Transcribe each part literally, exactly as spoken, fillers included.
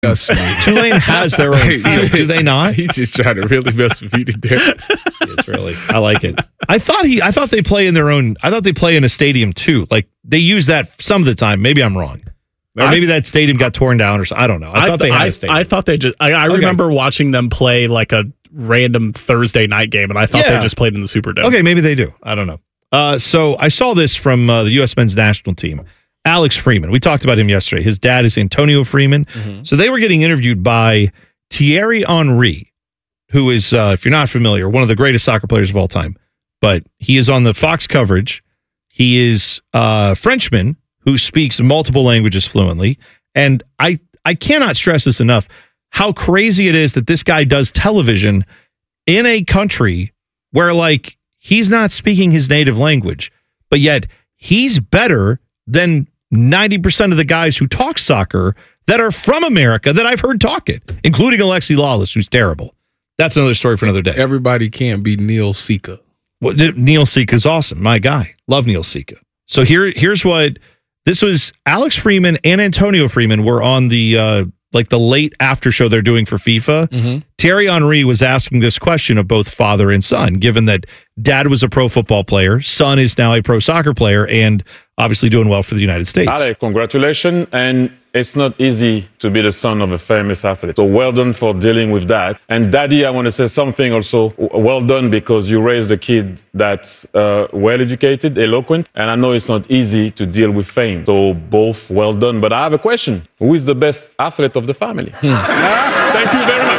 Tulane has their own field, do they not? He just trying to really mess with me to death. It's really, I like it. I thought he, I thought they play in their own. I thought they play in a stadium too. Like they use that some of the time. Maybe I'm wrong, or maybe that stadium got torn down, or something. I don't know. I, I thought th- they had I, a stadium. I thought they just. I, I okay. remember watching them play like a random Thursday night game, and I thought yeah. they just played in the Superdome. Okay, maybe they do. I don't know. Uh, so I saw this from uh, the U S men's national team. Alex Freeman. We talked about him yesterday. His dad is Antonio Freeman. Mm-hmm. So they were getting interviewed by Thierry Henry, who is, uh, if you're not familiar, one of the greatest soccer players of all time. But he is on the Fox coverage. He is a Frenchman who speaks multiple languages fluently. And I, I cannot stress this enough, how crazy it is that this guy does television in a country where, like, he's not speaking his native language, but yet he's better than ninety percent of the guys who talk soccer that are from America that I've heard talk it, including Alexi Lawless, who's terrible. That's another story for another day. Everybody can't be Neil Sika. Well, Neil Sika is awesome. My guy. Love Neil Sika. So here, here's what this was. Alex Freeman and Antonio Freeman were on the uh, like the late after show they're doing for FIFA. Mm-hmm. Thierry Henry was asking this question of both father and son, given that dad was a pro football player, son is now a pro soccer player, and obviously doing well for the United States. Ale, congratulations. And it's not easy to be the son of a famous athlete. So well done for dealing with that. And Daddy, I want to say something also. Well done because you raised a kid that's uh, well-educated, eloquent. And I know it's not easy to deal with fame. So both well done. But I have a question. Who is the best athlete of the family? Hmm. Thank you very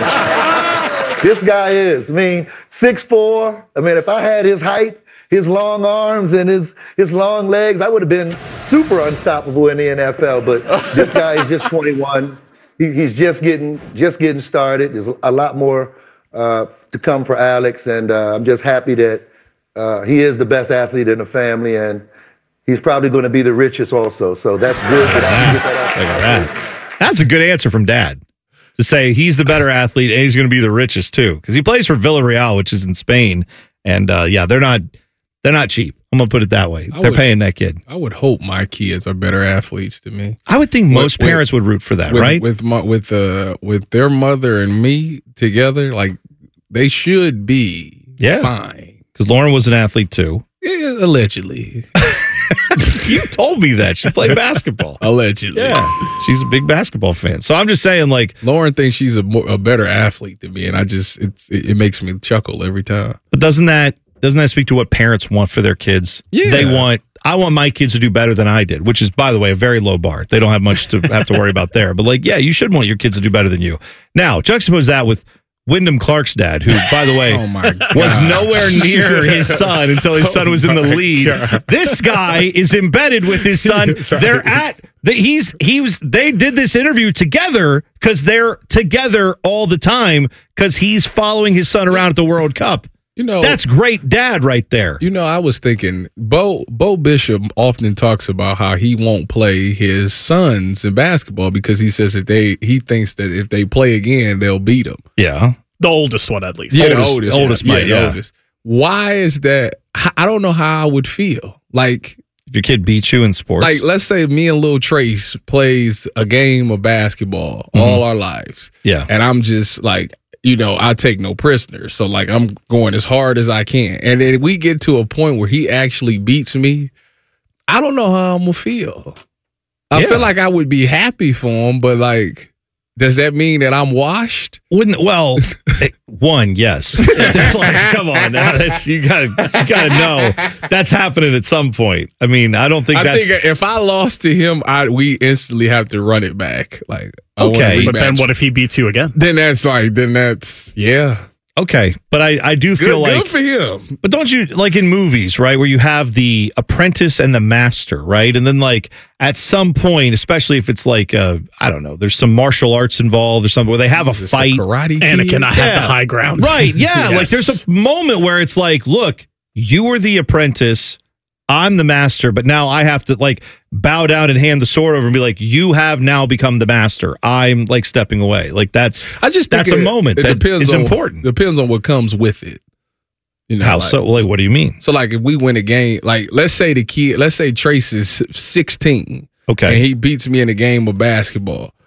much. This guy is, I mean, six foot four. I mean, if I had his height, his long arms and his his long legs, I would have been super unstoppable in the N F L. But this guy is just twenty-one. He, he's just getting just getting started. There's a lot more uh, to come for Alex, and uh, I'm just happy that uh, he is the best athlete in the family, and he's probably going to be the richest also. So that's good. That I can get that out. Look at that. That's a good answer from Dad. To say he's the better athlete and he's going to be the richest too, because he plays for Villarreal, which is in Spain, and uh, yeah, they're not. They're not cheap. I'm going to put it that way. I They're would, paying that kid. I would hope my kids are better athletes than me. I would think most with, parents would root for that, with, right? With my, with uh with their mother and me together, like they should be yeah. fine. Because Lauren was an athlete too. Yeah, allegedly. You told me that. She played basketball. Allegedly. Yeah. She's a big basketball fan. So I'm just saying, like, Lauren thinks she's a, more, a better athlete than me, and I just it's it, it makes me chuckle every time. But doesn't that Doesn't that speak to what parents want for their kids? Yeah. They want, I want my kids to do better than I did, which is, by the way, a very low bar. They don't have much to have to worry about there. But, like, yeah, you should want your kids to do better than you. Now, juxtapose that with Wyndham Clark's dad, who, by the way, oh my was nowhere near his son until his son was in the lead. God. This guy is embedded with his son. They're at the, he's he was they did this interview together because they're together all the time because he's following his son around at the World Cup. You know, that's great dad right there. You know, I was thinking, Bo Bo Bishop often talks about how he won't play his sons in basketball because he says that they he thinks that if they play again, they'll beat them. Yeah. The oldest one, at least. Yeah, oldest, the oldest. Oldest, yeah, might, yeah. yeah. oldest. Why is that? I don't know how I would feel. Like, if your kid beats you in sports. Like, let's say me and Lil Trace plays a game of basketball mm-hmm. all our lives. Yeah. And I'm just like, you know, I take no prisoners. So, like, I'm going as hard as I can. And then we get to a point where he actually beats me. I don't know how I'm going to feel. I yeah. feel like I would be happy for him, but, like, does that mean that I'm washed? Wouldn't well, one, yes. It's like, come on now. That's, you gotta you gotta know that's happening at some point. I mean, I don't think I that's think if I lost to him, I we instantly have to run it back. Like, okay. But then what if he beats you again? Then that's like then that's yeah. Okay, but I, I do feel good, like good for him. But don't you like in movies, right, where you have the apprentice and the master, right? And then like at some point, especially if it's like uh, I don't know, there's some martial arts involved or something where they have a fight. A karate Anakin, I have yeah. the high ground. Right, yeah. Yes. Like there's a moment where it's like, look, you were the apprentice, I'm the master, but now I have to like bow down and hand the sword over and be like, you have now become the master. I'm like stepping away. Like that's I just think that's it, a moment it that depends is on, important. Depends on what comes with it. You know, how like, so? Like, what do you mean? So, like, if we win a game, like, let's say the kid, let's say Trace is sixteen, okay, and he beats me in a game of basketball.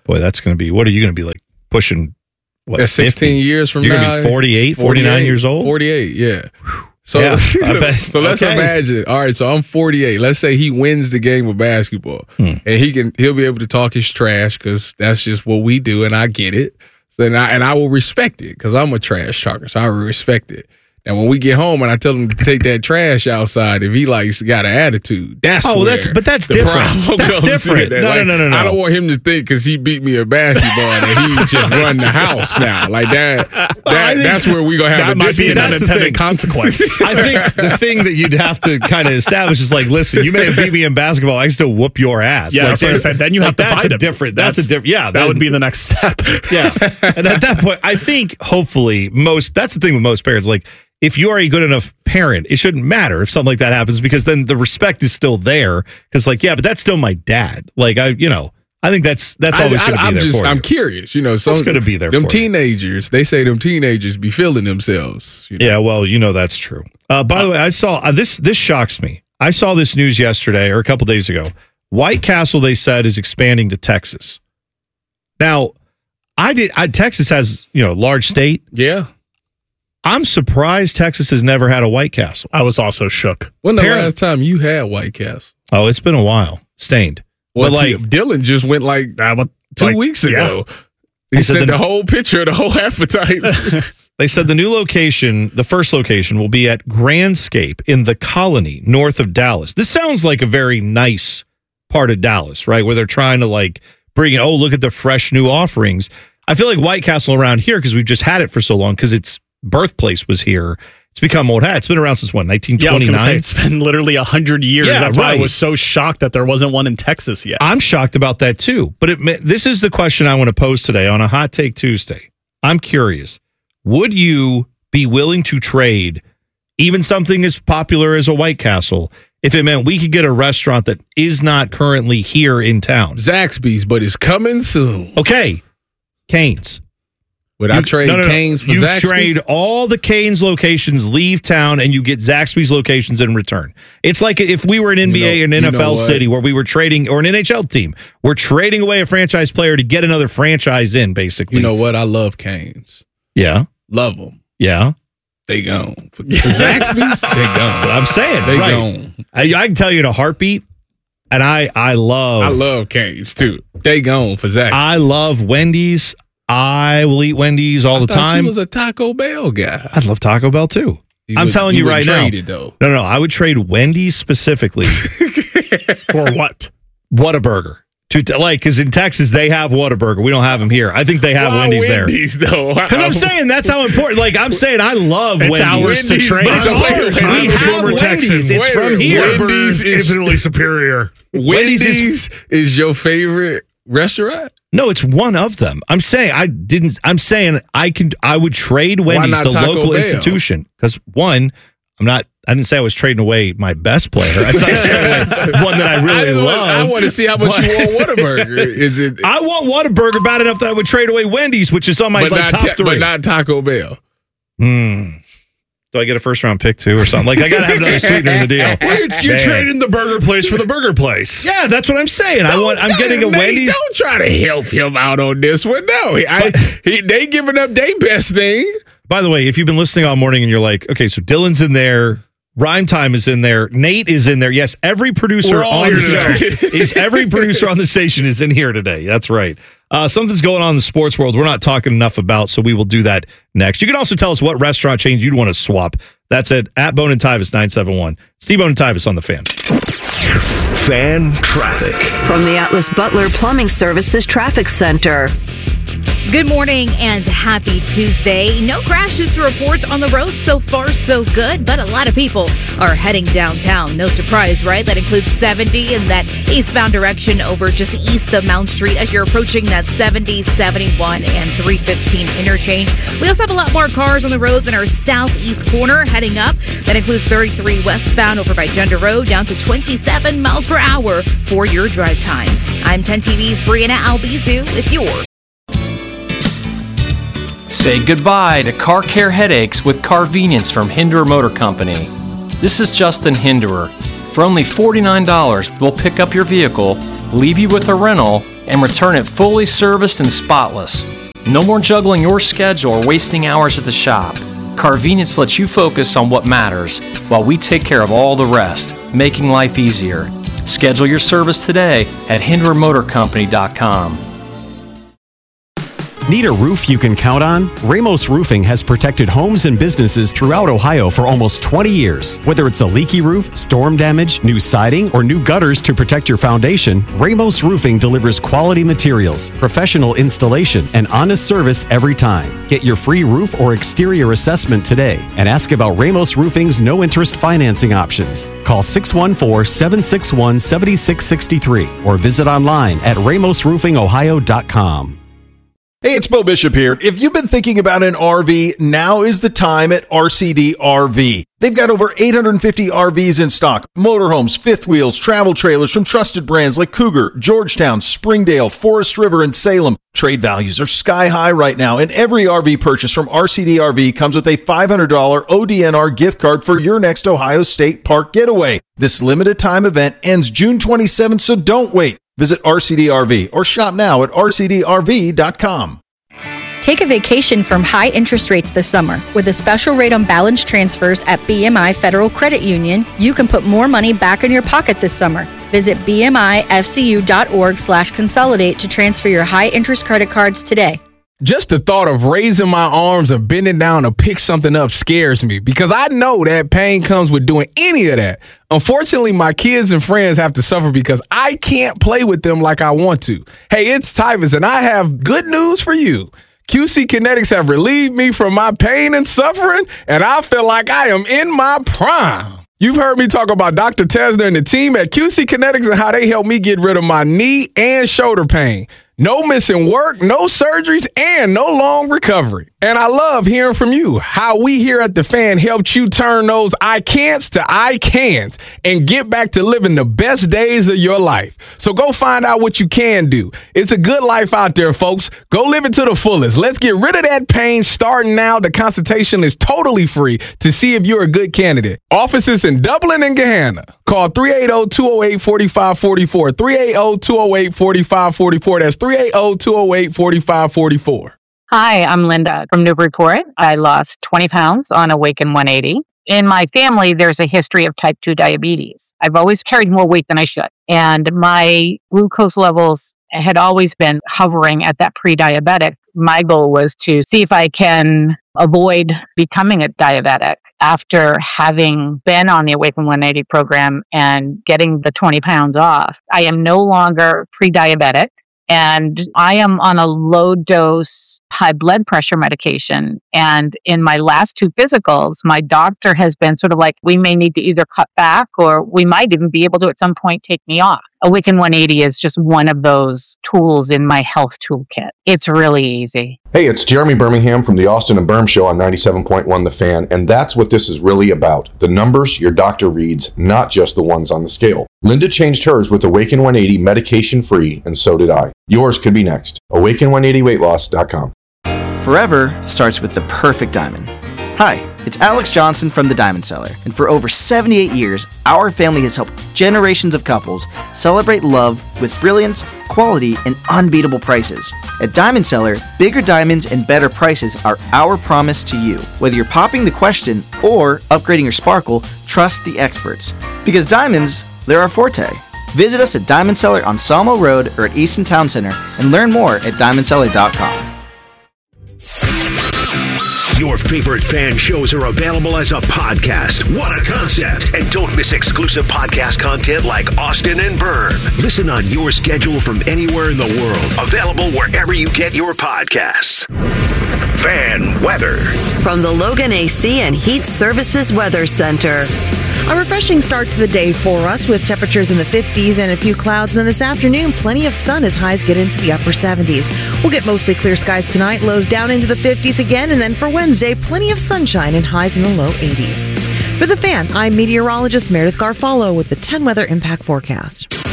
Boy, that's going to be, what are you going to be like pushing? What, That's sixteen fifty? Years from You're now. You're going to be forty-eight, forty-nine years old? forty-eight, yeah. So, yeah, I bet. so let's okay. imagine. All right, so I'm forty-eight. Let's say he wins the game of basketball, hmm. and he can he'll be able to talk his trash because that's just what we do, and I get it. So then I, and I will respect it because I'm a trash talker, so I will respect it. And when we get home and I tell him to take that trash outside, if he likes got an attitude, that's oh, where that's but that's the different. problem That's comes different. in. No, Like, no, no, no, no. I don't want him to think because he beat me at basketball that he just run the house now. Like that. that think that's where we gonna have That a might be an that's the unintended thing. consequence. I think the thing that you'd have to kind of establish is like, listen, you may have beat me in basketball, I can still whoop your ass. Yeah, like, that's what I said. Then you like, have to that's fight a him. different. That's, That's- a different. Yeah, That would be the next step. yeah. And at that point, I think hopefully most. That's the thing with most parents. Like, if you are a good enough parent, it shouldn't matter if something like that happens because then the respect is still there. Because, like, yeah, but that's still my dad. Like, I, you know, I think that's that's always going to be I'm there just, for I'm you. curious. You know, so It's gonna be there Them for you. teenagers, they say them teenagers be feeling themselves. You know? Yeah, well, you know that's true. Uh, by the way, I saw uh, this. This shocks me. I saw this news yesterday or a couple days ago. White Castle, they said, is expanding to Texas. Now, I did. I, Texas has, you know, large state. Yeah. I'm surprised Texas has never had a White Castle. I was also shook. When the Parent- last time you had White Castle? Oh, it's been a while. Stained. Well, But, like like- Dylan just went like That one, two like, weeks yeah. ago. He They said sent the- the whole picture of the whole appetizer. They said the new location, the first location, will be at Grandscape in the Colony, north of Dallas. This sounds like a very nice part of Dallas, right? Where they're trying to like bring in, oh, look at the fresh new offerings. I feel like White Castle around here, because we've just had it for so long, because its birthplace was here. It's become old hat. It's been around since what, nineteen Yeah, I was going twenty-nine? to say, it's been literally one hundred years. Yeah, That's why I right. was so shocked that there wasn't one in Texas yet. I'm shocked about that too. But it, this is the question I want to pose today on a Hot Take Tuesday. I'm curious. Would you be willing to trade even something as popular as a White Castle if it meant we could get a restaurant that is not currently here in town? Zaxby's, but it's coming soon. Okay. Cane's. Would I You- trade no, no, no. Cane's for you Zaxby's? trade all the Cane's locations, leave town, and you get Zaxby's locations in return. It's like if we were an N B A You or know- an you N F L know what? city where we were trading, or an N H L team, we're trading away a franchise player to get another franchise in, basically. You know what? I love Cane's. Yeah. Love them. Yeah. They gone. For Zaxby's, they But gone. I'm saying, They right. gone. I, I can tell you in a heartbeat, and I, I love, I love Cane's too. They gone for Zaxby's. I love Wendy's. I will eat Wendy's all I the thought time. You was a Taco Bell guy. I'd love Taco Bell too. You I'm would- telling you, would right now. trade it, though. No, no, no. I would trade Wendy's specifically. For what? Whataburger. To t- like, because in Texas they have Whataburger. We don't have them here. I think they have Why Wendy's, Wendy's though. there. Because I'm saying that's how important. Like I'm saying, I love It's Wendy's. ours to Wendy's, trade. But it's Wait, ours. wait, We wait, have wait, Wendy's. wait, It's wait, from wait. here. Wendy's is infinitely superior. Wendy's Wendy's is- is your favorite restaurant? No, it's one of them. I'm saying I didn't. I'm saying I could. I would trade Wendy's, not the Taco local Bell? institution, because one, I'm not. I didn't say I was trading away my best player. I said I was trading away one that I really I, didn't want- love. I want to see how much But- you want Whataburger. Is it? I want Whataburger bad enough that I would trade away Wendy's, which is on my but, like, not top ta- three. but not Taco Bell. Hmm. Do I get a first round pick too, or something? Like I gotta have another sweetener in the deal. You're Man. trading the burger place for the burger place. Yeah, that's what I'm saying. I want. I'm Don't- getting a man, Wendy's. Don't try to help him out on this one. No, I, he, they giving up their best thing. By the way, if you've been listening all morning and you're like, okay, so Dylan's in there, Rhyme Time is in there, Nate is in there. Yes, every producer We're all on here the today. show is every producer on the station is in here today. That's right. Uh, something's going on in the sports world we're not talking enough about, so we will do that next. You can also tell us what restaurant chains you'd want to swap. That's at at Bone and Tyvis nine seven one. Steve Bone and Tyvis on the Fan. Fan traffic. From the Atlas Butler Plumbing Services Traffic Center. Good morning and happy Tuesday. No crashes to report on the road. So far, so good. But a lot of people are heading downtown. No surprise, right? That includes seventy in that eastbound direction over just east of Mount Street as you're approaching that seventy, seventy-one, and three fifteen interchange. We also have a lot more cars on the roads in our southeast corner heading up. That includes thirty-three westbound over by Gender Road down to twenty-seven miles per hour for your drive times. I'm ten T V's Brianna Albizu with your Say goodbye to car care headaches with Carvenience from Hinderer Motor Company. This is Justin Hinderer. For only forty-nine dollars, we'll pick up your vehicle, leave you with a rental, and return it fully serviced and spotless. No more juggling your schedule or wasting hours at the shop. Carvenience lets you focus on what matters while we take care of all the rest, making life easier. Schedule your service today at Hinder Motor Company dot com. Need a roof you can count on? Ramos Roofing has protected homes and businesses throughout Ohio for almost twenty years. Whether it's a leaky roof, storm damage, new siding, or new gutters to protect your foundation, Ramos Roofing delivers quality materials, professional installation, and honest service every time. Get your free roof or exterior assessment today and ask about Ramos Roofing's no-interest financing options. Call six one four, seven six one, seven six six three or visit online at ramos roofing ohio dot com. Hey, it's Bo Bishop here. If you've been thinking about an R V, now is the time at R C D R V. They've got over eight hundred fifty R Vs in stock. Motorhomes, fifth wheels, travel trailers from trusted brands like Cougar, Georgetown, Springdale, Forest River, and Salem. Trade values are sky high right now, and every R V purchase from R C D R V comes with a five hundred dollars O D N R gift card for your next Ohio State Park getaway. This limited time event ends June twenty-seventh, so don't wait. Visit R C D R V or shop now at R C D R V dot com. Take a vacation from high interest rates this summer. With a special rate on balance transfers at B M I Federal Credit Union, you can put more money back in your pocket this summer. Visit bmifcu.org slash consolidate to transfer your high interest credit cards today. Just the thought of raising my arms and bending down to pick something up scares me because I know that pain comes with doing any of that. Unfortunately, my kids and friends have to suffer because I can't play with them like I want to. Hey, it's Tyvus, and I have good news for you. Q C Kinetics have relieved me from my pain and suffering, and I feel like I am in my prime. You've heard me talk about Doctor Tesner and the team at Q C Kinetics and how they helped me get rid of my knee and shoulder pain. No missing work, no surgeries, and no long recovery. And I love hearing from you, how we here at The Fan helped you turn those I can'ts to I can'ts and get back to living the best days of your life. So go find out what you can do. It's a good life out there, folks. Go live it to the fullest. Let's get rid of that pain starting now. The consultation is totally free to see if you're a good candidate. Offices in Dublin and Gahanna. Call three eight zero, two zero eight, four five four four, three eight zero, two zero eight, four five four four. That's three eight zero, two zero eight, four five four four. Hi, I'm Linda from Newburyport. I lost twenty pounds on Awaken one eighty. In my family, there's a history of type two diabetes. I've always carried more weight than I should. And my glucose levels had always been hovering at that pre-diabetic. My goal was to see if I can avoid becoming a diabetic. After having been on the Awaken one eighty program and getting the twenty pounds off, I am no longer pre-diabetic. And I am on a low dose high blood pressure medication. And in my last two physicals, my doctor has been sort of like, we may need to either cut back or we might even be able to at some point take me off. Awaken one eighty is just one of those tools in my health toolkit. It's really easy. Hey, it's Jeremy Birmingham from the Austin and Berm Show on ninety-seven point one The Fan, and that's what this is really about. The numbers your doctor reads, not just the ones on the scale. Linda changed hers with Awaken one eighty medication-free, and so did I. Yours could be next. awaken one eighty weight loss dot com. Forever starts with the perfect diamond. Hi, it's Alex Johnson from The Diamond Seller, and for over seventy-eight years, our family has helped generations of couples celebrate love with brilliance, quality, and unbeatable prices. At Diamond Seller, bigger diamonds and better prices are our promise to you. Whether you're popping the question or upgrading your sparkle, trust the experts. Because diamonds, they're our forte. Visit us at Diamond Seller on Salmo Road or at Easton Town Center and learn more at diamond seller dot com. Your favorite fan shows are available as a podcast. What a concept! And don't miss exclusive podcast content like Austin and Berm. Listen on your schedule from anywhere in the world. Available wherever you get your podcasts. Fan weather. From the Logan A C and Heat Services Weather Center. A refreshing start to the day for us with temperatures in the fifties and a few clouds. And this afternoon, plenty of sun as highs get into the upper seventies. We'll get mostly clear skies tonight, lows down into the fifties again. And then for Wednesday, plenty of sunshine and highs in the low eighties. For The Fan, I'm meteorologist Meredith Garfalo with the ten Weather Impact Forecast.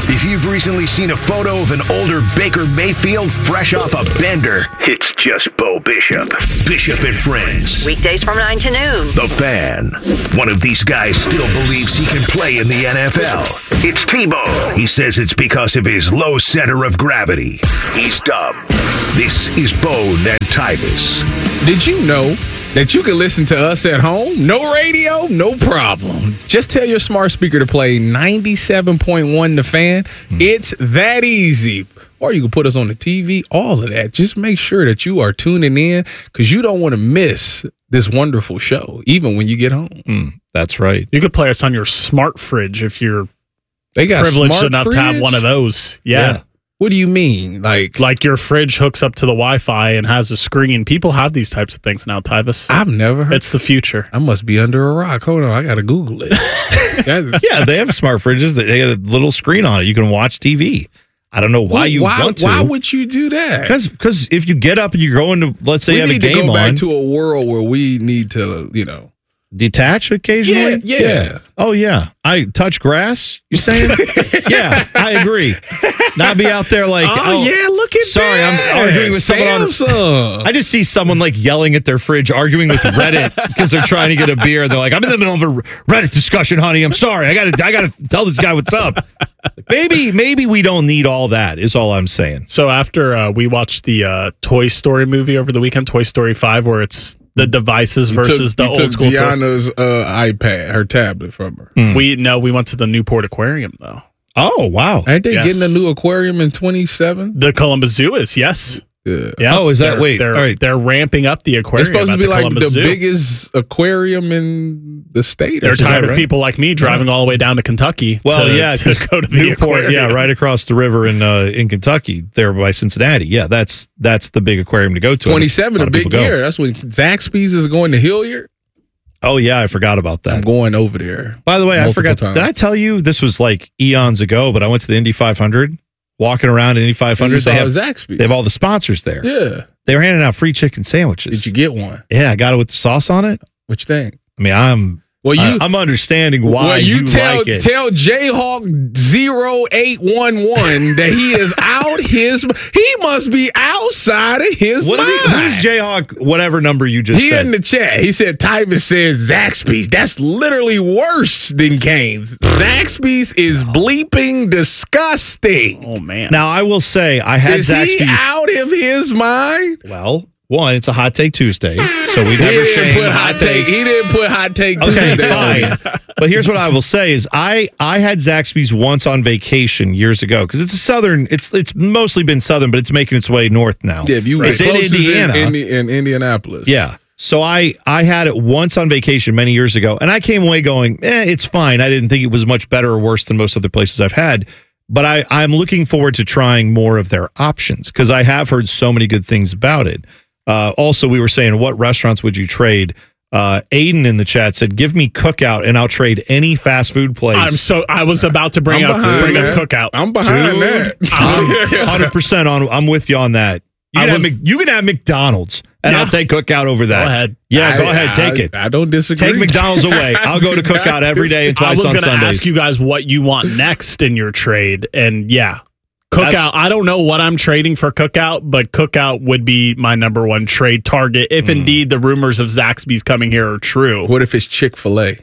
If you've recently seen a photo of an older Baker Mayfield fresh off a bender, it's just Bo Bishop. Bishop and Friends. Weekdays from nine to noon. The Fan. One of these guys still believes he can play in the N F L. It's Tebow. He says it's because of his low center of gravity. He's dumb. This is Bone and Tyvis. Did you know that you can listen to us at home? No radio, no problem. Just tell your smart speaker to play ninety-seven point one The Fan. Mm. It's that easy. Or you can put us on the T V, all of that. Just make sure that you are tuning in because you don't want to miss this wonderful show, even when you get home. Mm, that's right. You could play us on your smart fridge if you're they got privileged enough fridge? to have one of those. Yeah. yeah. What do you mean? Like like your fridge hooks up to the Wi-Fi and has a screen. People have these types of things now, Tyvis. I've never heard. It's the future. I must be under a rock. Hold on, I got to Google it. Yeah, they have smart fridges. They got a little screen on it. You can watch T V. I don't know why you why, want to. Why would you do that? Because because if you get up and you go into, let's say we you have a game on. We need to go back to a world where we need to, you know. Detach occasionally? Yeah, yeah. Oh, yeah. I touch grass, you saying? Yeah, I agree. Not be out there like, oh, oh yeah, look at sorry, that. Sorry, I'm arguing with Samsung. someone on. I just see someone like yelling at their fridge, arguing with Reddit because they're trying to get a beer. They're like, I'm in the middle of a Reddit discussion, honey. I'm sorry. I got to I got to tell this guy what's up. Maybe maybe we don't need all that is all I'm saying. So after uh, we watched the uh, Toy Story movie over the weekend, Toy Story five, where it's the devices versus took, the old school. Gianna's uh, iPad, her tablet from her. Mm. We no, we went to the Newport Aquarium though. Oh wow! Ain't they yes. getting a new aquarium in twenty-seven? The Columbus Zoo is yes. Yeah. yeah. Oh, is that they're, wait? They're, all right. They're ramping up the aquarium. It's supposed to be the like Columbus the Zoo. biggest aquarium in the state. They're tired of right? people like me driving all the way down to Kentucky. Well, to, yeah, to go to the Newport, aquarium. yeah, right across the river in uh, in Kentucky, there by Cincinnati. Yeah, that's that's the big aquarium to go to. twenty-seven, a big year. That's when Zaxby's is going to Hilliard. Oh yeah, I forgot about that. I'm going over there. By the way, I forgot. Times. Did I tell you this was like eons ago? But I went to the Indy five hundred, walking around in Indy five hundred. They have Zaxby's. They have all the sponsors there. Yeah, they were handing out free chicken sandwiches. Did you get one? Yeah, I got it with the sauce on it. What you think? I mean, I'm. Well, you, I, I'm understanding why well, you, you tell, like it. Tell Jayhawk zero eight one one that he is out his. He must be outside of his what mind. He, who's Jayhawk? Whatever number you just he said. He in the chat. He said Tyvis said Zaxby's. That's literally worse than Cane's. Zaxby's is bleeping disgusting. Oh man! Now I will say I had is Zaxby's. Is he out of his mind? Well. One, it's a hot take Tuesday, so we never shame put hot take. He didn't put hot take okay, Tuesday. Fine. But here's what I will say: is I I had Zaxby's once on vacation years ago because it's a southern. It's it's mostly been southern, but it's making its way north now. Yeah, if you it's in Indiana, in, in, in Indianapolis. Yeah. So I I had it once on vacation many years ago, and I came away going, eh, it's fine. I didn't think it was much better or worse than most other places I've had. But I I'm looking forward to trying more of their options because I have heard so many good things about it. Uh, also, we were saying, what restaurants would you trade? Uh, Aiden in the chat said, "Give me Cookout, and I'll trade any fast food place." I'm so. I was about to bring I'm up bring that. up Cookout. I'm behind Dude, that. I'm one hundred percent on. I'm with you on that. You can, was, have, you can have McDonald's, and yeah. I'll take Cookout over that. Go ahead. Yeah, I, go ahead. Take I, it. I don't disagree. Take McDonald's away. I'll go to Cookout every day and twice on Sundays. I was going to ask you guys what you want next in your trade, and yeah. Cookout. That's, I don't know what I'm trading for Cookout, but Cookout would be my number one trade target if mm. indeed the rumors of Zaxby's coming here are true. What if it's Chick-fil-A?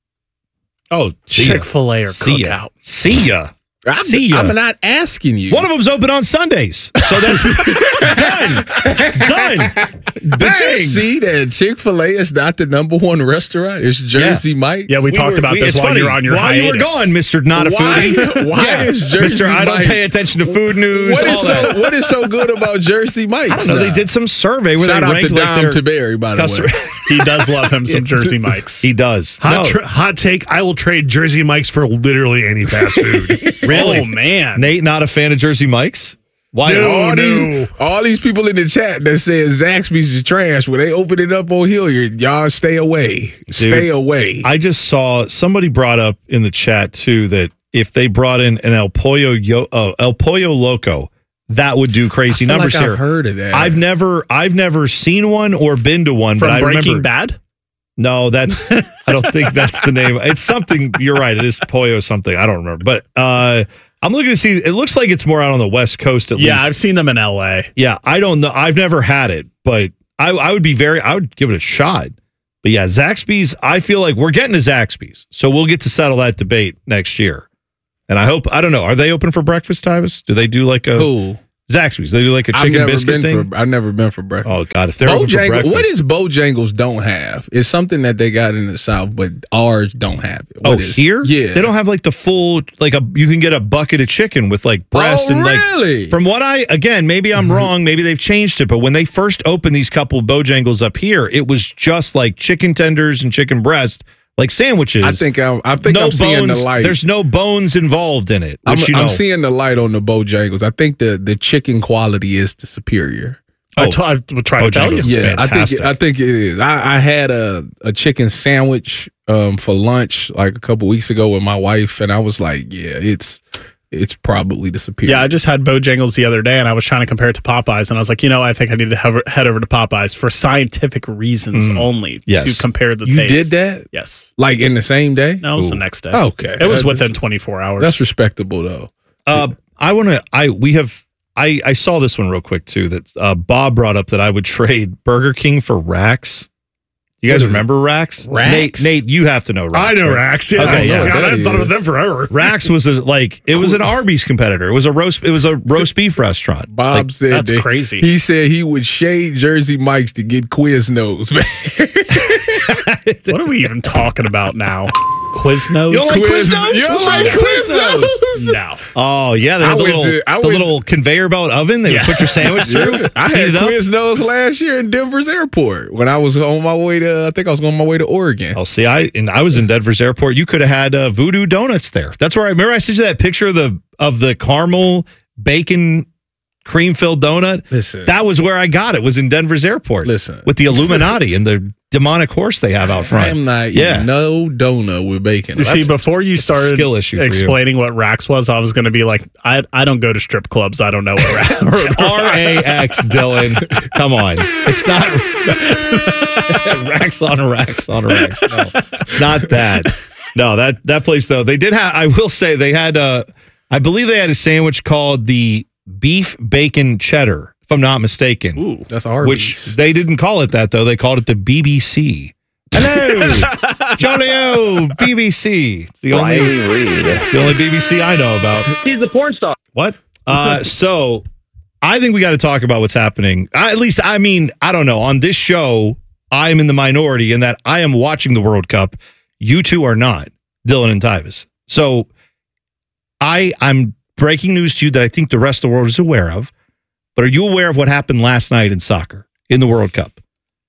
Oh, Chick-fil-A or see Cookout. Ya. See ya. I'm, See ya. I'm not asking you. One of them's open on Sundays, so that's done. Done. Did Bang. you see that Chick-fil-A is not the number one restaurant? It's Jersey yeah. Mike. Yeah, we, we talked were, about we, this while funny. you're on your while hiatus. you were gone, Mister Not a why, Foodie. Why yeah. is Jersey Mister Mike? I don't pay attention to food news. What is, all so, that. what is so good about Jersey Mike? I don't know. They did some survey where Shout they out ranked to like Dom their Taberry, by the customer- way. He does love him some Jersey Mikes. He does. Hot, no. tr- hot take, I will trade Jersey Mikes for literally any fast food. Really? Oh, man. Nate, not a fan of Jersey Mikes? Why? No, all, no. These, all these people in the chat that said Zaxby's is trash, when they open it up on Hilliard, y'all stay away. Dude, stay away. I just saw somebody brought up in the chat, too, that if they brought in an El Pollo, Yo, uh, El Pollo Loco, that would do crazy I feel numbers like here. I've heard of that. I've never, I've never seen one or been to one. From but I Breaking remember, Bad? No, that's. I don't think that's the name. It's something. You're right. It is Pollo something. I don't remember. But uh, I'm looking to see. It looks like it's more out on the West Coast at yeah, least. I've seen them in L A. Yeah, I don't know. I've never had it, but I, I would be very. I would give it a shot. But yeah, Zaxby's. I feel like we're getting to Zaxby's, so we'll get to settle that debate next year. And I hope. I don't know. Are they open for breakfast, Tyvis? Do they do like a Who? Zaxby's? They do like a I've chicken never biscuit been thing. For, I've never been for breakfast. Oh God, if they're open for Bojangles, breakfast, what is Bojangles don't have? It's something that they got in the South, but ours don't have it. Oh, What is- here? Yeah. They don't have like the full, like a, you can get a bucket of chicken with like breasts Oh, and like, really? from what I, again, maybe I'm wrong, maybe they've changed it, but when they first opened these couple Bojangles up here, it was just like chicken tenders and chicken breast, like sandwiches. I think I'm, I think no I'm seeing bones, the light. There's no bones involved in it. I'm, Which, you know, I'm seeing the light on the Bojangles. I think the, the chicken quality is the superior. I t- I would try to tell you. Bojangles is Yeah, I think fantastic. it, I think it is. I, I had a, a chicken sandwich um, for lunch like a couple weeks ago with my wife, and I was like, yeah, it's it's probably the superior. Yeah, I just had Bojangles the other day, and I was trying to compare it to Popeyes, and I was like, you know, I think I need to have, head over to Popeyes for scientific reasons Mm. only Yes. to compare the You taste. did that? Yes. Like in the same day? No, it was the Ooh. next day. Okay. It was That- within twenty-four hours. That's respectable, though. Uh, I want to. I we have. I I saw this one real quick too. That uh, Bob brought up that I would trade Burger King for Rax. You guys What is remember Rax? Rax? Nate, Nate, you have to know Rax. I know right? Rax. Yeah, Okay, yeah. yeah. God, I haven't thought about them forever. Rax was a like it was an Arby's competitor. It was a roast. It was a roast beef restaurant. Bob Like, said that's that crazy. He said he would shade Jersey Mike's to get Quiznos, man. What are we even talking about now? Quiznos? You don't like Quiz- Quiznos? You don't What's like wrong with Quiznos? No. Oh yeah, they I had the went little, to- I the went- little conveyor belt oven. They Yeah. would put your sandwich through. Yeah. I heat had it up. Quiznos last year in Denver's airport when I was on my way to, I think I was on my way to Oregon. Oh, see, I and I was in Denver's airport. You could have had uh, Voodoo Donuts there. That's where I remember. I sent you that picture of the of the caramel bacon cream filled donut. Listen. That was where I got it. Was in Denver's airport. Listen. with the Illuminati and the demonic horse they have out front. I'm not Yeah. eating no donut with bacon. You see, before you that's a started skill issue for you. explaining what Rax was, I was going to be like, I I don't go to strip clubs. I don't know what Rax R A X, Dylan. Come on. It's not Rax on a Rax on a Rax. No, not that. No, that that place though. They did have, I will say they had uh I believe they had a sandwich called the beef bacon cheddar, if I'm not mistaken. Ooh, that's Arby's. Which they didn't call it that though. They called it the B B C. Hello, Jolio, B B C. It's the only the only B B C I know about. He's a porn star. What? Uh, so I think we got to talk about what's happening. I, at least, I mean, I don't know. On this show, I am in the minority in that I am watching the World Cup. You two are not, Dylan and Tyvis. So I, I'm breaking news to you that I think the rest of the world is aware of. But are you aware of what happened last night in soccer in the World Cup?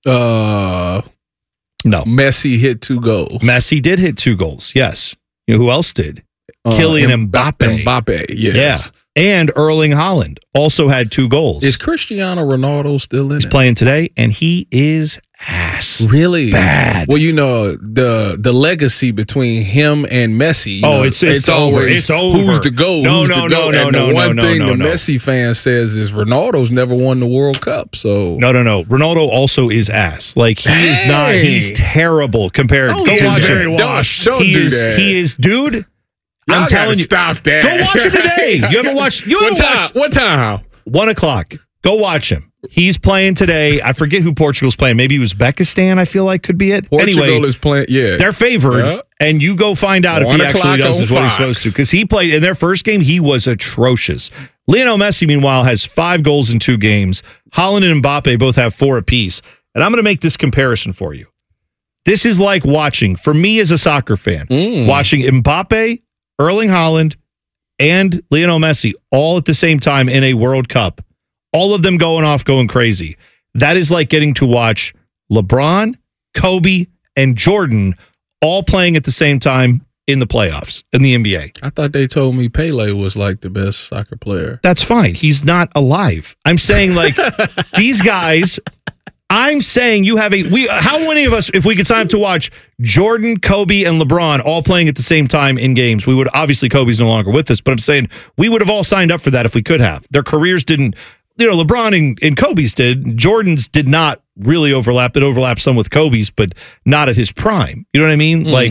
Uh, no. Messi hit two goals. Messi did hit two goals. Yes. You know who else did? Uh, Kylian Mbappe. Mbappe, yes. Yeah. And Erling Haaland also had two goals. Is Cristiano Ronaldo still in He's it? playing today, and he is ass. Really bad. Well, you know the the legacy between him and Messi. you Oh, know, it's- it's over. always It's over. Who's the goal? No, who's no, the no, goal? no, and no, the no, one no, thing no, the no. Messi fan says is Ronaldo's never won the World Cup. So No, no, no. Ronaldo also is ass. Like he is not. Dang. He's terrible compared. Oh, Go he's watch very him. washed. Don't he do is. that. He is, dude. Y'all I'm gotta telling you. stop that. Go watch him today. You haven't watched. You What haven't time? watched. What time? One o'clock. Go watch him. He's playing today. I forget who Portugal's playing. Maybe Uzbekistan. I feel like could be it. Portugal anyway, is playing. Yeah, they're favored, Yeah. and you go find out One if he o'clock actually does on is what he's Fox. supposed to. Because he played in their first game, he was atrocious. Lionel Messi, meanwhile, has five goals in two games. Haaland and Mbappe both have four apiece. And I'm going to make this comparison for you. This is like watching, for me as a soccer fan, Mm. watching Mbappe, Erling Haaland, and Lionel Messi all at the same time in a World Cup. All of them going off, going crazy. That is like getting to watch LeBron, Kobe, and Jordan all playing at the same time in the playoffs in the N B A. I thought they told me Pele was like the best soccer player. That's fine. He's not alive. I'm saying like these guys. I'm saying you have a we. How many of us, if we could sign up to watch Jordan, Kobe, and LeBron all playing at the same time in games, we would obviously Kobe's no longer with us, but I'm saying we would have all signed up for that if we could have. Their careers didn't. You know, LeBron and, and Kobe's did. Jordan's did not really overlap. It overlapped some with Kobe's, but not at his prime. You know what I mean? Mm-hmm. Like,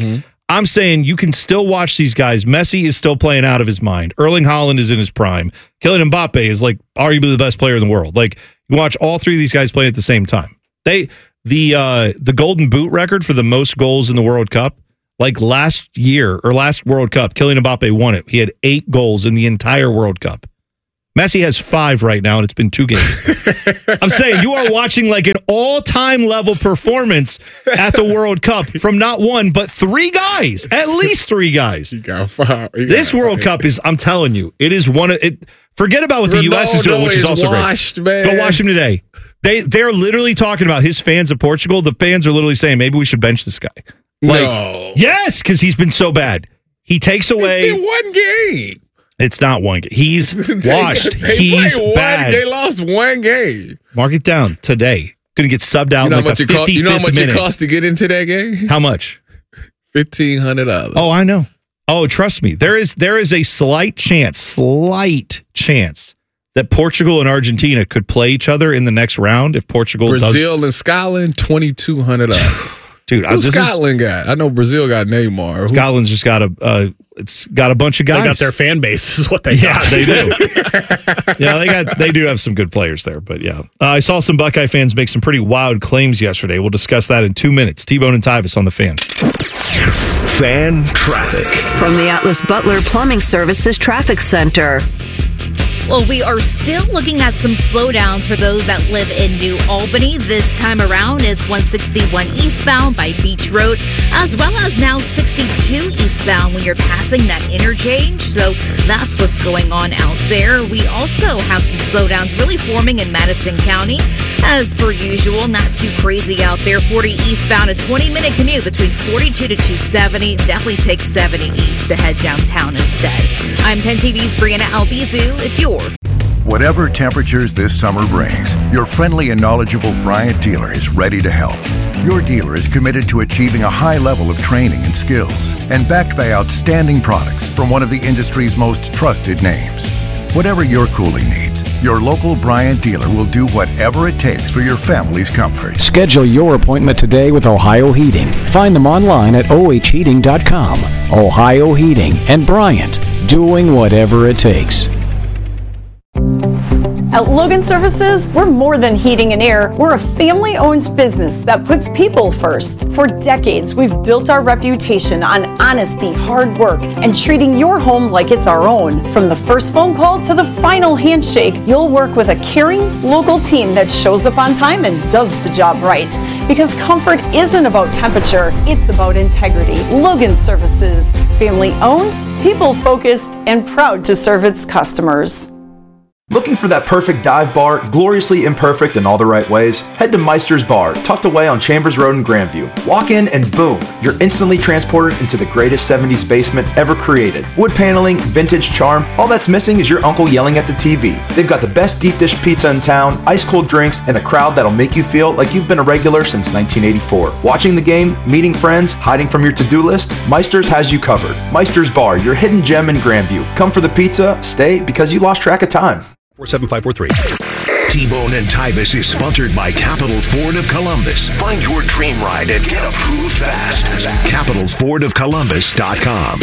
I'm saying you can still watch these guys. Messi is still playing out of his mind. Erling Haaland is in his prime. Kylian Mbappe is like arguably the best player in the world. Like you watch all three of these guys playing at the same time. They the uh, the Golden Boot record for the most goals in the World Cup, like last year or last World Cup, Kylian Mbappe won it. He had eight goals in the entire World Cup. Messi has five right now, and it's been two games. I'm saying you are watching like an all-time level performance at the World Cup from not one, but three guys. At least three guys. You got five. You this got World Cup is, I'm telling you, it is one of it. Forget about what the U S is doing, which is, is also washed, great. Man. Go watch him today. They, they're literally talking about his fans of Portugal. The fans are literally saying, maybe we should bench this guy. Like, no. Yes, because he's been so bad. He takes away. It's been one game. It's not one game. He's washed. they He's one, bad. They lost one game. Mark it down today. Going to get subbed out You know in how like much, a it, cost, you know how much minute. it cost to get into that game? How much? fifteen hundred dollars. Oh, I know. Oh, trust me. There is there is a slight chance, slight chance that Portugal and Argentina could play each other in the next round if Portugal Brazil does. and Scotland, twenty-two hundred dollars. Dude, Who's this Scotland is, got? I know Brazil got Neymar. Scotland's just got a uh, it's got a bunch of guys. They got their fan base is what they yeah, got. they do. yeah, they got they do have some good players there, but yeah. Uh, I saw some Buckeye fans make some pretty wild claims yesterday. We'll discuss that in two minutes. T-Bone and Tyvis on the Fan. Fan traffic. From the Atlas Butler Plumbing Services Traffic Center. Well, we are still looking at some slowdowns for those that live in New Albany. This time around, it's one sixty-one eastbound by Beach Road, as well as now sixty-two eastbound when you're passing that interchange. So that's what's going on out there. We also have some slowdowns really forming in Madison County. As per usual, not too crazy out there. forty eastbound, a twenty-minute commute between forty-two to two seventy. Definitely take seventy east to head downtown instead. I'm ten T V's Brianna Albizu. If you're Whatever temperatures this summer brings, your friendly and knowledgeable Bryant dealer is ready to help. Your dealer is committed to achieving a high level of training and skills and backed by outstanding products from one of the industry's most trusted names. Whatever your cooling needs, your local Bryant dealer will do whatever it takes for your family's comfort. Schedule your appointment today with Ohio Heating. Find them online at O H heating dot com. Ohio Heating and Bryant, doing whatever it takes. At Logan Services, we're more than heating and air. We're a family-owned business that puts people first. For decades, we've built our reputation on honesty, hard work, and treating your home like it's our own. From the first phone call to the final handshake, you'll work with a caring, local team that shows up on time and does the job right. Because comfort isn't about temperature, it's about integrity. Logan Services, family-owned, people-focused, and proud to serve its customers. Looking for that perfect dive bar, gloriously imperfect in all the right ways? Head to Meister's Bar, tucked away on Chambers Road in Grandview. Walk in and boom, you're instantly transported into the greatest seventies basement ever created. Wood paneling, vintage charm, all that's missing is your uncle yelling at the T V. They've got the best deep dish pizza in town, ice cold drinks, and a crowd that'll make you feel like you've been a regular since nineteen eighty-four. Watching the game, meeting friends, hiding from your to-do list, Meister's has you covered. Meister's Bar, your hidden gem in Grandview. Come for the pizza, stay because you lost track of time. four seven five four three. T-Bone and Tyvis is sponsored by Capital Ford of Columbus. Find your dream ride and get approved fast at capital ford of columbus dot com.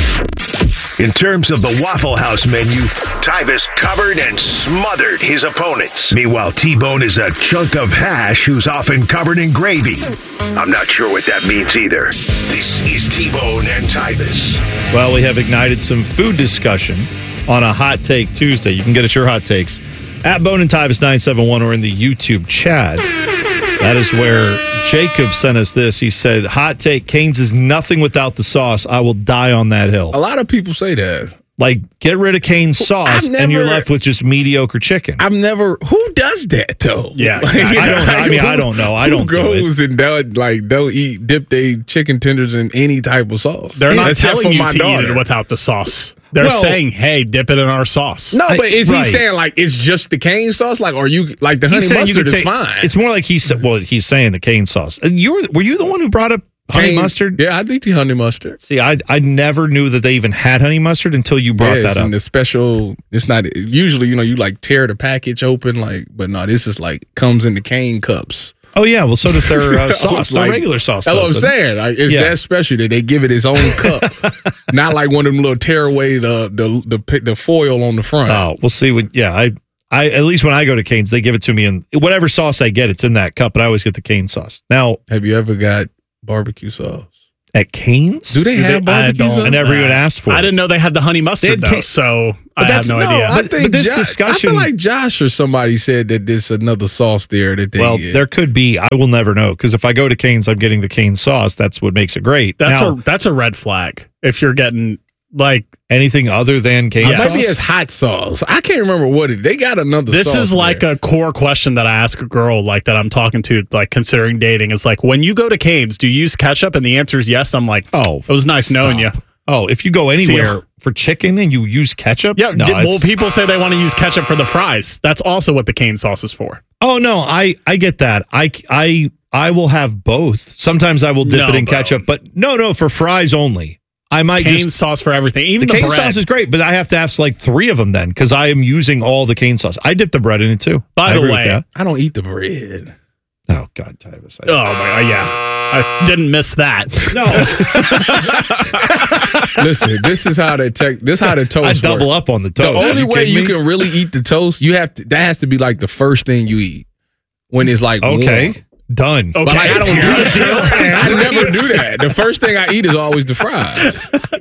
In terms of the Waffle House menu, Tyvis covered and smothered his opponents. Meanwhile, T-Bone is a chunk of hash who's often covered in gravy. I'm not sure what that means either. This is T-Bone and Tyvis. Well, we have ignited some food discussion on a Hot Take Tuesday. You can get us your hot takes at Bone and Tyvis nine seven one or in the YouTube chat. That is where Jacob sent us this. He said, hot take, Cane's is nothing without the sauce. I will die on that hill. A lot of people say that. Like, get rid of Cane's sauce never, and you're left with just mediocre chicken. I've never, who does that though? Yeah, Like, exactly. I don't know. I mean, who, I don't know. I don't who goes do it. and don't, like, don't eat, dip their chicken tenders in any type of sauce. They're not Except telling for you my to daughter. eat it without the sauce. They're Well- saying, hey, dip it in our sauce. No, I- but is right. he saying like it's just the cane sauce? Like, are you like the honey He's saying you mustard could is take- fine? It's more like he said, well, he's saying the Cane sauce. And you were, were you the one who brought up honey Cane- mustard? Yeah, I eat the honey mustard. See, I I never knew that they even had honey mustard until you brought Yeah, it's that up. in the special. It's not usually, you know, you like tear the package open, like, but no, this is like comes in the cane cups. Oh yeah, well so does their uh, sauce, their like, regular sauce. That's what I'm doesn't it? saying. Like, it's Yeah. that special that they give it its own cup, not like one of them little tear away the the the, the foil on the front. Oh, we'll see. What? Yeah, I, I at least when I go to Cane's, they give it to me in whatever sauce I get. It's in that cup, but I always get the Cane sauce. Now, have you ever got barbecue sauce at Cane's? Do they Do have they- I barbecue don't- sauce? I never even asked for I it. didn't know they had the honey They mustard had though, ca- so But I that's- have no, no, idea. I But- think but this Jo- discussion- I feel like Josh or somebody said that there's another sauce there that they Well, get. there could be. I will never know because if I go to Cane's, I'm getting the Cane sauce. That's what makes it great. That's now, a that's a red flag if you're getting like anything other than Cane It might sauce. be as hot sauce. I can't remember what it. They got another. This sauce is like there. a core question that I ask a girl like that I'm talking to, like considering dating. Is like, when you go to Cane's, do you use ketchup? And the answer is yes. I'm like, oh, it was nice knowing you. Oh, if you go anywhere for chicken and you use ketchup, Yeah, no, did- well, it's- people say they want to use ketchup for the fries. That's also what the Cane sauce is for. Oh no, I I get that. I I I will have both. Sometimes I will dip No, it in bro. ketchup, but no, no, for fries only. I might Cane just sauce for everything, the even the, cane bread. sauce is great, but I have to have like three of them then because I am using all the cane sauce. I dip the bread in it too. By I the agree with way, that. I don't eat the bread. Oh God, Tyvis. Oh my god, yeah, I didn't miss that. No, Listen, this is how the tech. This how the toast. I double work. up on the The toast. only You way kidding you me? can really eat the toast, you have to. That has to be like the first thing you eat when it's like Okay, warm. done. But like, I don't do that. I never do that. The first thing I eat is always the fries.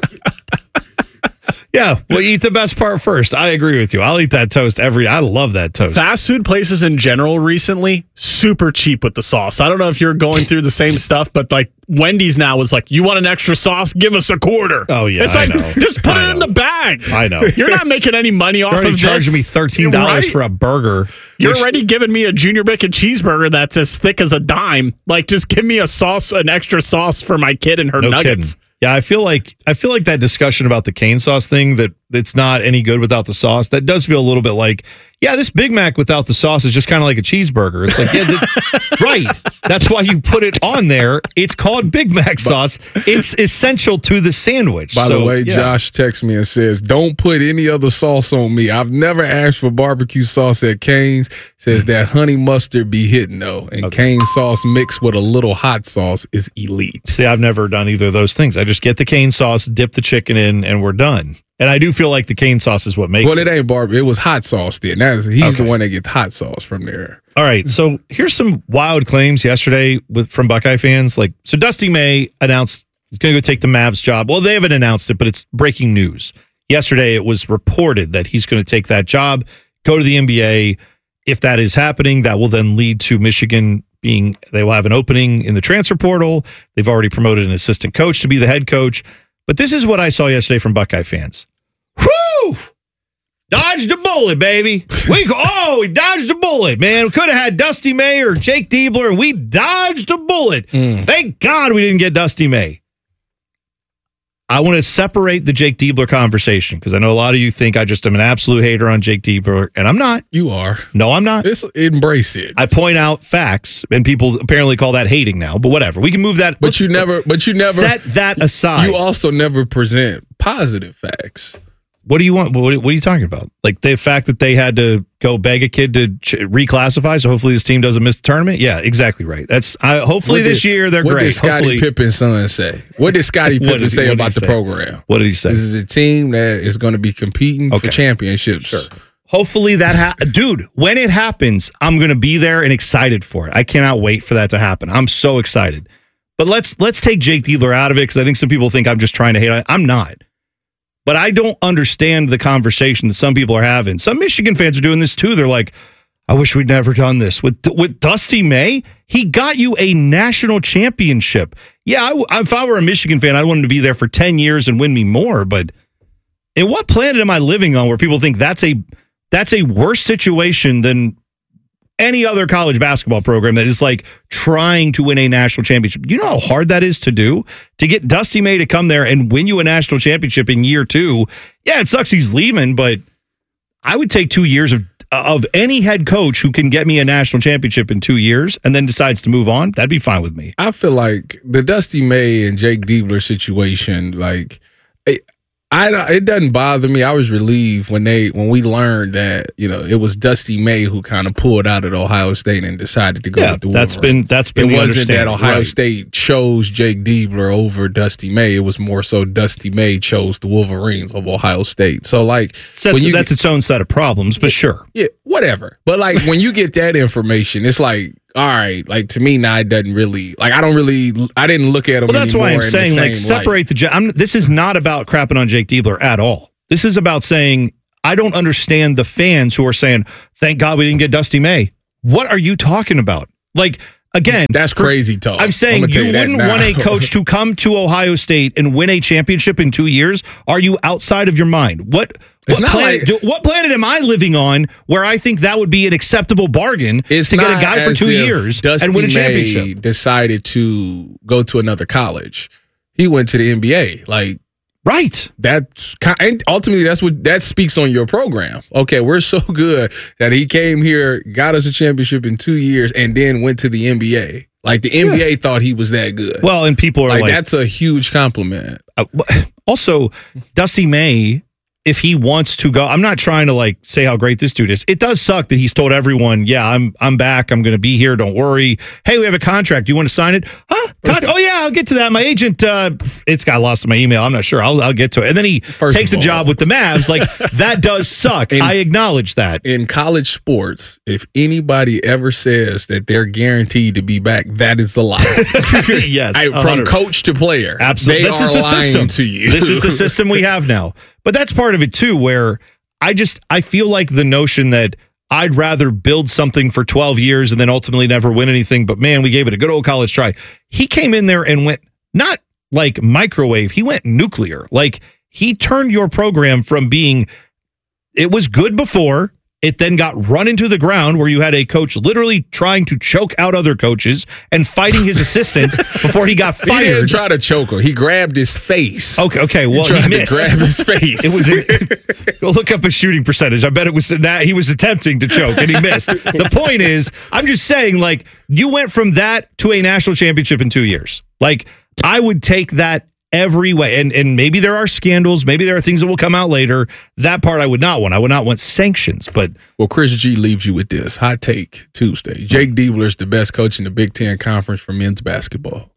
Yeah, well, eat the best part first. I agree with you. I'll eat that toast every. I love that toast. Fast food places in general recently super cheap with the sauce. I don't know if you're going through the same stuff, but like Wendy's now is like, you want an extra sauce? Give us a quarter. Oh yeah, it's I like know. just put I it in know. the bag. I know. You're not making any money off You're already of charging this. me thirteen dollars Right? for a burger. You're which- already giving me a junior bacon cheeseburger that's as thick as a dime. Like, just give me a sauce, an extra sauce for my kid and her no nuggets. kidding. Yeah, I feel like I feel like that discussion about the cane sauce thing, that it's not any good without the sauce. That does feel a little bit like, yeah, this Big Mac without the sauce is just kind of like a cheeseburger. It's like, yeah, that- right. That's why you put it on there. It's called Big Mac sauce. It's essential to the sandwich. By So, the way, yeah. Josh texts me and says, "Don't put any other sauce on me. I've never asked for barbecue sauce at Cane's." Says that honey mustard be hitting though, and cane sauce mixed with a little hot sauce is elite. See, I've never done either of those things. I just get the cane sauce, dip the chicken in, and we're done. And I do feel like the cane sauce is what makes Well, it. it ain't barbecue. It was hot sauce then. That's he's Okay. the one that gets hot sauce from there. All right, so here's some wild claims yesterday with from Buckeye fans. Like, so Dusty May announced he's going to go take the Mavs job. Well, they haven't announced it, but it's breaking news. Yesterday, it was reported that he's going to take that job, go to the N B A. If that is happening, that will then lead to Michigan being, they will have an opening in the transfer portal. They've already promoted an assistant coach to be the head coach. But this is what I saw yesterday from Buckeye fans. Whew! Dodged a bullet, baby. We oh, we dodged a bullet, man. We could have had Dusty May or Jake Diebler, and we dodged a bullet. Thank God we didn't get Dusty May. I want to separate the Jake Diebler conversation because I know a lot of you think I just am an absolute hater on Jake Diebler, and I'm not. You are. No, I'm not. It's, embrace it. I point out facts, and people apparently call that hating now, but whatever. We can move that. But you never. But you never set that aside. You also never present positive facts. What do you want? What, what are you talking about? Like the fact that they had to go beg a kid to ch- reclassify, so hopefully this team doesn't miss the tournament. Yeah, exactly right. That's I, hopefully What this did- year they're what great. did Scottie Hopefully- Pippen's son say? What did Scottie What Pippen did he- say what did about he the say? program? What did he say? This is a team that is going to be competing Okay. for championships. Sure. Hopefully that ha- dude, when it happens, I'm going to be there and excited for it. I cannot wait for that to happen. I'm so excited. But let's let's take Jake Diebler out of it because I think some people think I'm just trying to hate on it. I'm not. But I don't understand the conversation that some people are having. Some Michigan fans are doing this too. They're like, I wish we'd never done this. With with Dusty May, he got you a national championship. Yeah, I w- if I were a Michigan fan, I'd want him to be there for ten years and win me more. But in what planet am I living on where people think that's a that's a worse situation than any other college basketball program that is like trying to win a national championship? You know how hard that is to do? To get Dusty May to come there and win you a national championship in year two. Yeah, it sucks he's leaving, but I would take two years of of any head coach who can get me a national championship in two years and then decides to move on. That'd be fine with me. I feel like the Dusty May and Jake Diebler situation, like, I, I it doesn't bother me. I was relieved when they when we learned that you know it was Dusty May who kind of pulled out of Ohio State and decided to go Yeah, with the that's Wolverines. been that's been It the wasn't that understanding, Ohio right. State chose Jake Diebler over Dusty May. It was more so Dusty May chose the Wolverines of Ohio State. So like So that's, that's its own set of problems, but sure. yeah, whatever. But like when you get that information, it's like, all right, like to me now it doesn't really like I don't really I didn't look at him. Well, that's why I'm anymore in the saying like same light. separate the. Ja- I'm, this is not about crapping on Jake Diebler at all. This is about saying I don't understand the fans who are saying, "Thank God we didn't get Dusty May." What are you talking about? Like again, That's for- crazy talk. I'm saying I'ma tell you you that wouldn't now. want a coach to come to Ohio State and win a championship in two years. Are you outside of your mind? What? It's What not planet, like- do, what planet am I living on where I think that would be an acceptable bargain It's to get a not guy for as two if years Dusty and win a May championship? decided to go to another college. He went to the N B A. Like right. That's ki- and ultimately that's what that speaks on your program. Okay, we're so good that he came here, got us a championship in two years, and then went to the N B A. Like the N B A thought he was that good. Well, and people are like, like that's a huge compliment. Uh, also, Dusty May, if he wants to go, I'm not trying to like say how great this dude is. It does suck that he's told everyone, "Yeah, I'm I'm back. I'm going to be here. Don't worry. Hey, we have a contract. Do you want to sign it? Huh? Con- oh yeah, I'll get to that. My agent, uh, it's got lost in my email. I'm not sure. I'll I'll get to it." And then he First takes of a job all- with the Mavs. Like that does suck. In- I acknowledge that. In college sports, if anybody ever says that they're guaranteed to be back, that is a lie. Yes, I- one from hundred coach to player, Absolutely. they This are is the lying system. to you. This is the system we have now. But that's part of it too, where I just I feel like the notion that I'd rather build something for twelve years and then ultimately never win anything, but man, we gave it a good old college try. He came in there and went not like microwave, he went nuclear. Like he turned your program from being it was good before. It then got run into the ground where you had a coach literally trying to choke out other coaches and fighting his assistants before he got fired. He didn't try to choke her. He grabbed his face. Okay, okay. Well, he tried he to missed. grab his face. It was. Go look up his shooting percentage. I bet it was. He was attempting to choke and he missed. The point is, I'm just saying, like, you went from that to a national championship in two years. Like, I would take that every way. And and maybe there are scandals. Maybe there are things that will come out later. That part I would not want. I would not want sanctions. But well, Chris G leaves you with this hot take Tuesday. Jake Diebler is the best coach in the Big Ten Conference for men's basketball.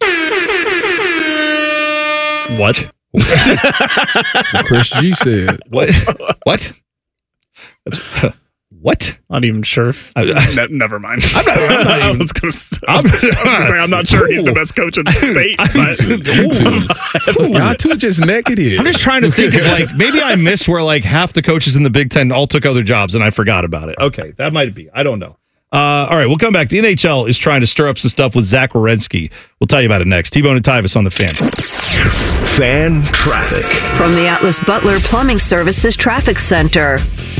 What? What Chris G said. What? What? That's, what? Not even sure. If, I- ne- never mind. I'm not. I'm not I even, was going to I was gonna say I'm not sure he's the best coach in the state. But Y'all two just negative. I'm just trying to think of like maybe I missed where like half the coaches in the Big Ten all took other jobs and I forgot about it. Okay, that might be. I don't know. Uh, all right, we'll come back. The N H L is trying to stir up some stuff with Zach Werenski. We'll tell you about it next. T-Bone and Tyvis on the Fan. Fan traffic. From the Atlas Butler Plumbing Services Traffic Center.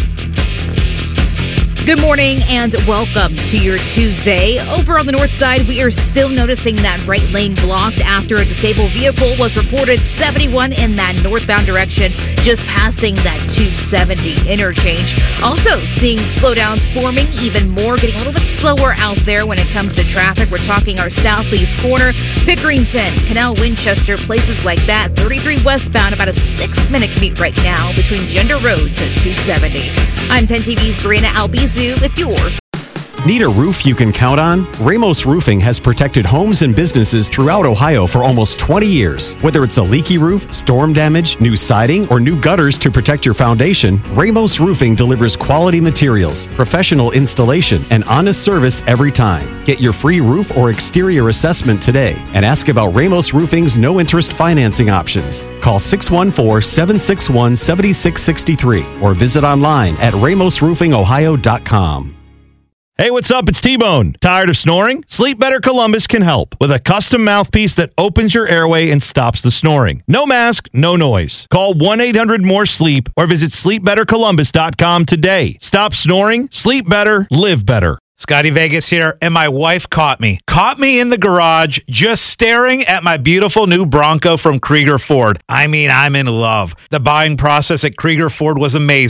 Good morning and welcome to your Tuesday. Over on the north side, we are still noticing that right lane blocked after a disabled vehicle was reported seventy-one in that northbound direction, just passing that two seventy interchange. Also seeing slowdowns forming even more, getting a little bit slower out there when it comes to traffic. We're talking our southeast corner, Pickerington, Canal Winchester, places like that. thirty-three westbound, about a six-minute commute right now between Gender Road to two seventy. I'm ten T V's Brianna Albizu with your Need a roof you can count on? Ramos Roofing has protected homes and businesses throughout Ohio for almost twenty years. Whether it's a leaky roof, storm damage, new siding, or new gutters to protect your foundation, Ramos Roofing delivers quality materials, professional installation, and honest service every time. Get your free roof or exterior assessment today and ask about Ramos Roofing's no-interest financing options. Call six one four, seven six one, seven six six three or visit online at ramos roofing ohio dot com. Hey, what's up? It's T-Bone. Tired of snoring? Sleep Better Columbus can help with a custom mouthpiece that opens your airway and stops the snoring. No mask, no noise. Call one eight hundred more sleep or visit sleep better columbus dot com today. Stop snoring, sleep better, live better. Scotty Vegas here, and my wife caught me. Caught me in the garage just staring at my beautiful new Bronco from Krieger Ford. I mean, I'm in love. The buying process at Krieger Ford was amazing.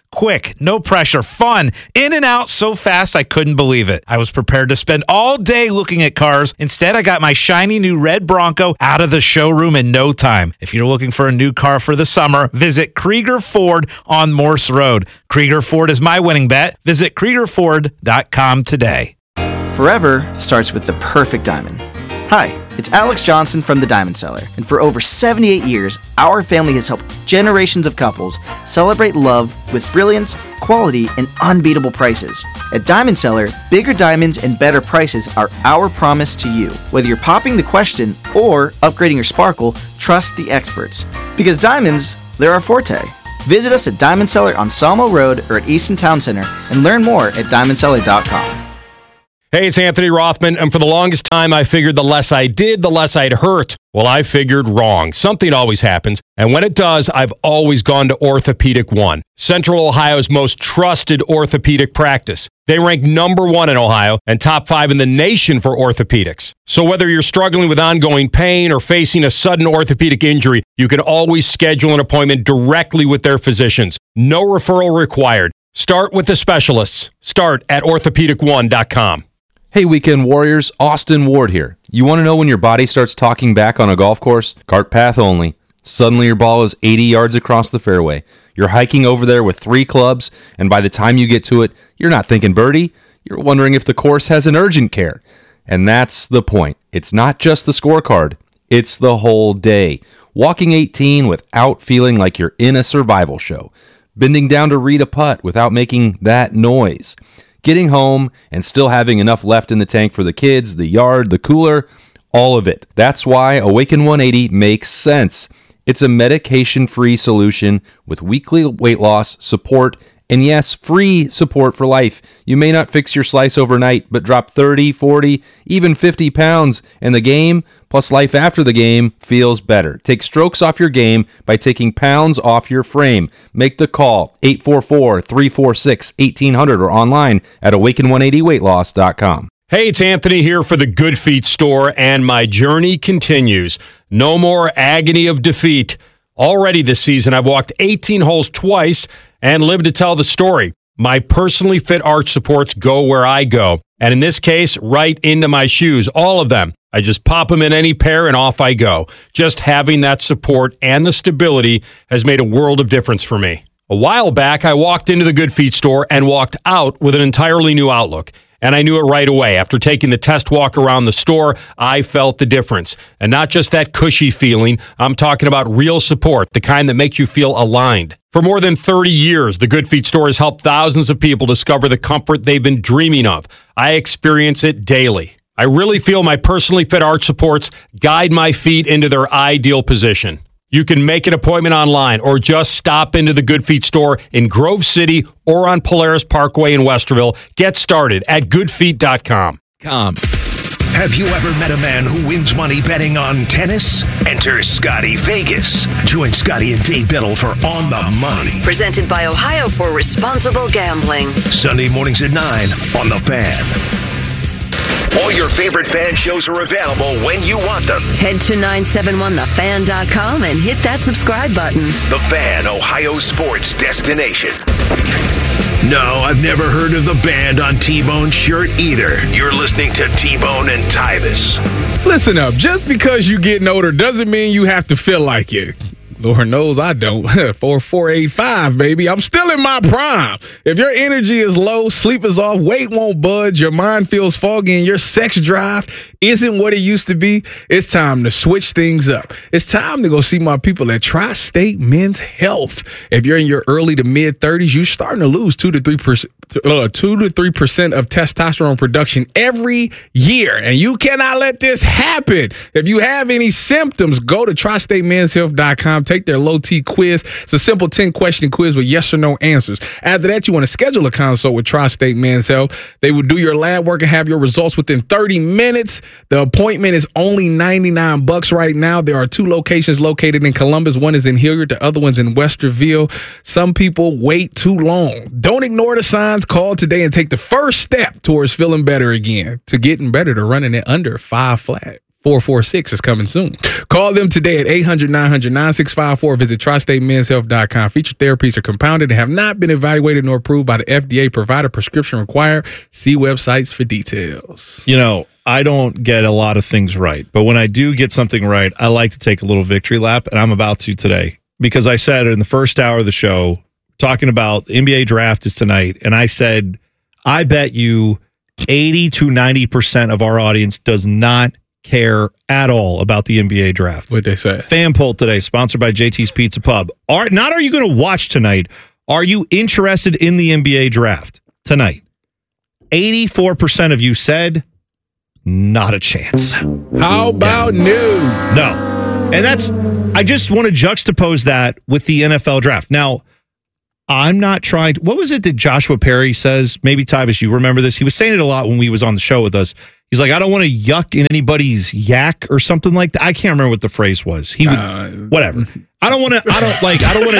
Quick, no pressure, fun, in and out so fast I couldn't believe it. I was prepared to spend all day looking at cars. Instead, I got my shiny new red Bronco out of the showroom in no time. If you're looking for a new car for the summer, visit Krieger Ford on Morse Road. Krieger Ford is my winning bet. Visit Krieger Ford dot com today. Forever starts with the perfect diamond. Hi, it's Alex Johnson from the Diamond Seller, and for over seventy-eight years, our family has helped generations of couples celebrate love with brilliance, quality, and unbeatable prices. At Diamond Seller, bigger diamonds and better prices are our promise to you. Whether you're popping the question or upgrading your sparkle, trust the experts. Because diamonds, they're our forte. Visit us at Diamond Seller on Salmo Road or at Easton Town Center and learn more at diamond seller dot com. Hey, it's Anthony Rothman, and for the longest time, I figured the less I did, the less I'd hurt. Well, I figured wrong. Something always happens, and when it does, I've always gone to Orthopedic One, Central Ohio's most trusted orthopedic practice. They rank number one in Ohio and top five in the nation for orthopedics. So whether you're struggling with ongoing pain or facing a sudden orthopedic injury, you can always schedule an appointment directly with their physicians. No referral required. Start with the specialists. Start at orthopedic one dot com. Hey, Weekend Warriors, Austin Ward here. You want to know when your body starts talking back on a golf course? Cart path only. Suddenly your ball is eighty yards across the fairway. You're hiking over there with three clubs, and by the time you get to it, you're not thinking birdie. You're wondering if the course has an urgent care. And that's the point. It's not just the scorecard. It's the whole day. Walking eighteen without feeling like you're in a survival show. Bending down to read a putt without making that noise. Getting home and still having enough left in the tank for the kids, the yard, the cooler, all of it. That's why Awaken one eighty makes sense. It's a medication-free solution with weekly weight loss, support, and yes, free support for life. You may not fix your slice overnight, but drop thirty, forty, even fifty pounds, and the game, plus life after the game, feels better. Take strokes off your game by taking pounds off your frame. Make the call, eight four four, three four six, one eight zero zero or online at awaken one eighty weight loss dot com. Hey, it's Anthony here for the Good Feet store, and my journey continues. No more agony of defeat. Already this season, I've walked eighteen holes twice and lived to tell the story. My personally fit arch supports go where I go, and in this case, right into my shoes, all of them. I just pop them in any pair and off I go. Just having that support and the stability has made a world of difference for me. A while back, I walked into the Good Feet store and walked out with an entirely new outlook. And I knew it right away. After taking the test walk around the store, I felt the difference. And not just that cushy feeling, I'm talking about real support, the kind that makes you feel aligned. For more than thirty years, the Good Feet store has helped thousands of people discover the comfort they've been dreaming of. I experience it daily. I really feel my personally fit arch supports guide my feet into their ideal position. You can make an appointment online or just stop into the Good Feet store in Grove City or on Polaris Parkway in Westerville. Get started at good feet dot com. Com. Have you ever met a man who wins money betting on tennis? Enter Scotty Vegas. Join Scotty and Dave Biddle for On the Money. Presented by Ohio for Responsible Gambling. Sunday mornings at nine on The Fan. All your favorite fan shows are available when you want them. Head to nine seven one the fan dot com and hit that subscribe button. The Fan, Ohio sports destination. No, I've never heard of the band on T-Bone's shirt either. You're listening to T-Bone and Tyvis. Listen up. Just because you're getting older doesn't mean you have to feel like it. Lord knows I don't. four four eight five, baby. I'm still in my prime. If your energy is low, sleep is off, weight won't budge, your mind feels foggy, and your sex drive isn't what it used to be, it's time to switch things up. It's time to go see my people at Tri-State Men's Health. If you're in your early to mid thirties, you're starting to lose two to three percent. Uh, two to three percent of testosterone production every year, and you cannot let this happen. If you have any symptoms, go to tri state men's health dot com. Take their low T quiz. It's a simple ten question quiz with yes or no answers. After that, you want to schedule a consult with Tri-State Men's Health. They will do your lab work and have your results within thirty minutes. The appointment is only ninety-nine bucks right now. There are two locations located in Columbus. One is in Hilliard. The other one's in Westerville. Some people wait too long. Don't ignore the signs. Call today and take the first step towards feeling better again, to getting better, to running it under five flat. four four six is coming soon. Call them today at eight hundred, nine hundred, nine six five four. Visit tri state men's health dot com. Featured therapies are compounded and have not been evaluated nor approved by the F D A. Provider prescription required. See websites for details. You know, I don't get a lot of things right, but when I do get something right, I like to take a little victory lap, and I'm about to today. Because I said in the first hour of the show, talking about the N B A draft is tonight, and I said, I bet you eighty to ninety percent of our audience does not care at all about the N B A draft. What'd they say? Fan poll today, sponsored by J T's Pizza Pub. Are not are you going to watch tonight? Are you interested in the N B A draft tonight? eighty-four percent of you said not a chance. How about yeah. no? No. And that's, I just want to juxtapose that with the N F L draft. Now, I'm not trying to, what was it that Joshua Perry says? Maybe Tyvis, you remember this? He was saying it a lot when we was on the show with us. He's like, I don't want to yuck in anybody's yak or something like that. I can't remember what the phrase was. He would, uh, whatever. I don't want to, I don't like, I don't want